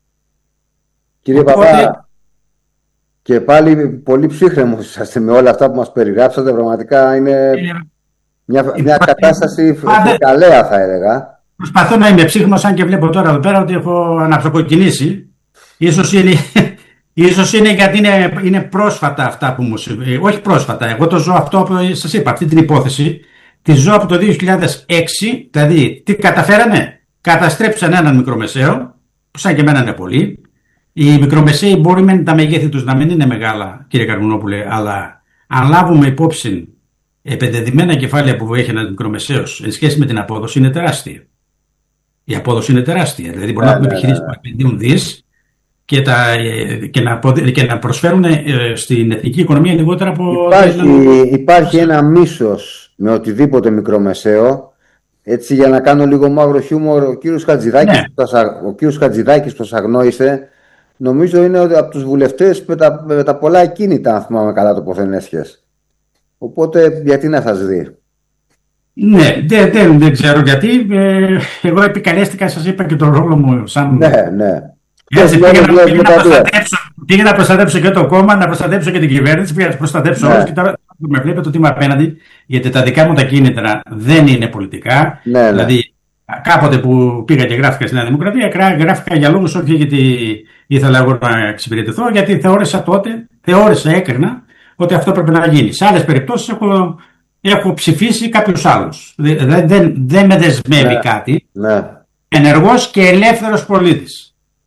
Κύριε Οπότε... Παπά, και πάλι πολύ ψύχρεμος είσαστε με όλα αυτά που μας περιγράψατε. Πραγματικά είναι είναι... μια, μια κατάσταση φρικαλέα, θα έλεγα. Προσπαθώ να είμαι ψύχρεμος, αν και βλέπω τώρα εδώ πέρα ότι έχω αναψοκοκκινήσει. Ίσως είναι, ίσως είναι γιατί είναι, είναι πρόσφατα αυτά που μου συμβαίνει. Όχι πρόσφατα, εγώ το ζω αυτό που σας είπα, αυτή την υπόθεση. Τη ζω από το δύο χιλιάδες έξι, δηλαδή τι καταφέρανε, καταστρέψαν έναν μικρομεσαίο, που σαν και εμένα είναι πολύ. Οι μικρομεσαίοι μπορεί με τα μεγέθη τους να μην είναι μεγάλα, κύριε Καρβουνόπουλε, αλλά αν λάβουμε υπόψη επενδεδημένα κεφάλαια που έχει ένας μικρομεσαίος εν σχέση με την απόδοση, είναι τεράστια. Η απόδοση είναι τεράστια. Δηλαδή μπορεί yeah, να έχουμε yeah, επιχειρήσεις yeah. που επενδύουν δις και, τα, και, να, και να προσφέρουν στην εθνική οικονομία λιγότερα από... Υπάρχει, υπάρχει ένα μίσος με οτιδήποτε μικρομεσαίο. Έτσι, για να κάνω λίγο μαύρο χιούμορ, ο κύριος Χατζηδάκης, ναι. ο κύριος Χατζηδάκης που σας αγνόησε, νομίζω είναι από τους βουλευτές με τα, με τα πολλά ακίνητα, αν θυμάμαι καλά, τοποθενέσχες. Οπότε γιατί να σας δει. Ναι, δεν, δεν, δεν ξέρω γιατί. Ε, εγώ επικαλέστηκα, σας είπα, και τον ρόλο μου σαν... Ναι, ναι. Έτσι, πήγα, πήγα, πήγα, να προστατέψω, πήγα να προστατέψω και το κόμμα, να προστατέψω και την κυβέρνηση, πήγα να προστατέψω ναι. όλους, και τώρα με βλέπετε ότι είμαι απέναντι, γιατί τα δικά μου τα κίνητρα δεν είναι πολιτικά. Ναι, ναι. Δηλαδή, κάποτε που πήγα και γράφηκα στη Νέα Δημοκρατία, γράφηκα για λόγους όχι γιατί ήθελα εγώ να εξυπηρετηθώ, γιατί θεώρησα τότε, θεώρησα, έκρινα ότι αυτό πρέπει να γίνει. Σε άλλες περιπτώσεις έχω, έχω ψηφίσει κάποιους άλλους. Δεν, δεν, δεν με δεσμεύει ναι. κάτι. Ναι. Ενεργός και ελεύθερος πολίτης.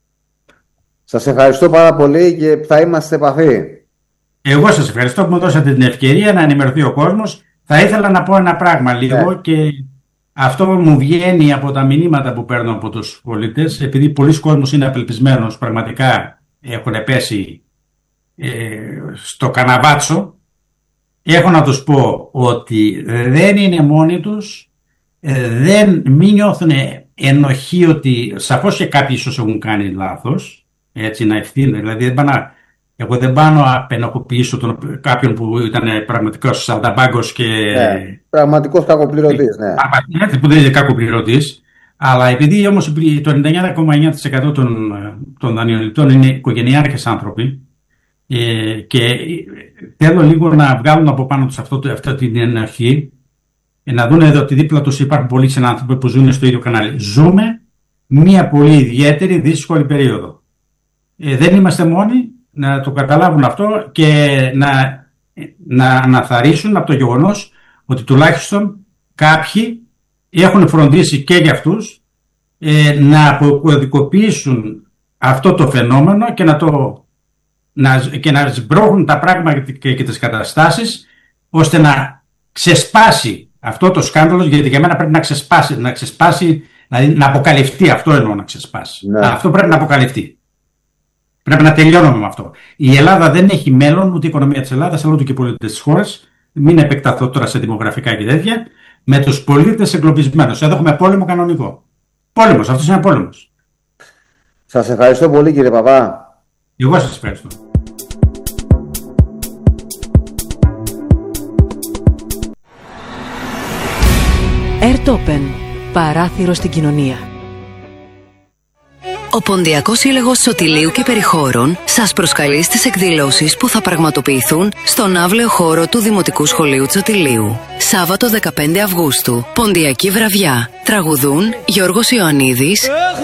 Σας ευχαριστώ πάρα πολύ και θα είμαστε σε επαφή. Εγώ σας ευχαριστώ που μου δώσατε την ευκαιρία να ενημερωθεί ο κόσμος. Θα ήθελα να πω ένα πράγμα λίγο yeah. και αυτό μου βγαίνει από τα μηνύματα που παίρνω από τους πολίτες, επειδή πολλοί κόσμος είναι απελπισμένος, πραγματικά έχουν πέσει ε, στο καναβάτσο. Έχω να τους πω ότι δεν είναι μόνοι τους, ε, δεν μην νιώθουν ενοχή ότι σαφώς και κάποιοι ίσως έχουν κάνει λάθος. Έτσι να ευθύνεται, δηλαδή δεν πάω να, εγώ δεν πάω να απενοχοποιήσω τον, κάποιον που ήταν πραγματικός σαλταμπάγκος και... Ναι, πραγματικός κακοπληρωτής, ναι. Έτσι που δεν είναι κακοπληρωτής, αλλά επειδή όμως το ενενήντα εννιά κόμμα εννιά τοις εκατό των, των δανειοληπτών είναι οικογενειάρχες άνθρωποι ε, και θέλω λίγο να βγάλουν από πάνω τους αυτό, αυτή την ενοχή, ε, να δουν εδώ ότι δίπλα τους υπάρχουν πολλοί συνάνθρωποι που ζουν στο ίδιο κανάλι. Ζούμε μια πολύ ιδιαίτερη δύσκολη περίοδο. Ε, δεν είμαστε μόνοι, να το καταλάβουν αυτό και να, να αναθαρρύσουν από το γεγονός ότι τουλάχιστον κάποιοι έχουν φροντίσει και για αυτούς ε, να αποκωδικοποιήσουν αυτό το φαινόμενο και να, το, να, και να σμπρώχνουν τα πράγματα και, και τις καταστάσεις ώστε να ξεσπάσει αυτό το σκάνδαλο, γιατί για μένα πρέπει να ξεσπάσει, να ξεσπάσει, δηλαδή να αποκαλυφθεί, αυτό εννοώ να ξεσπάσει. Ναι. Αυτό πρέπει να αποκαλυφθεί. Πρέπει να τελειώνουμε με αυτό. Η Ελλάδα δεν έχει μέλλον, ούτε η οικονομία της Ελλάδας, αλλά ούτε και οι πολίτες της χώρας. Μην επεκταθώ τώρα σε δημογραφικά και τέτοια. Με τους πολίτες εγκλωβισμένους. Εδώ έχουμε πόλεμο κανονικό. Πόλεμος, αυτός είναι πόλεμος. Σας ευχαριστώ πολύ, κύριε Παπά. Εγώ σας ευχαριστώ. Airtopen. Παράθυρο στην κοινωνία. Ο Ποντιακός Σύλλογος Σωτηλείου και Περιχώρων σας προσκαλεί στις εκδηλώσεις που θα πραγματοποιηθούν στον αύλαιο χώρο του Δημοτικού Σχολείου Τσωτηλείου. Σάββατο δεκαπέντε Αυγούστου. Ποντιακή βραδιά. Τραγουδούν Γιώργος Ιωαννίδης,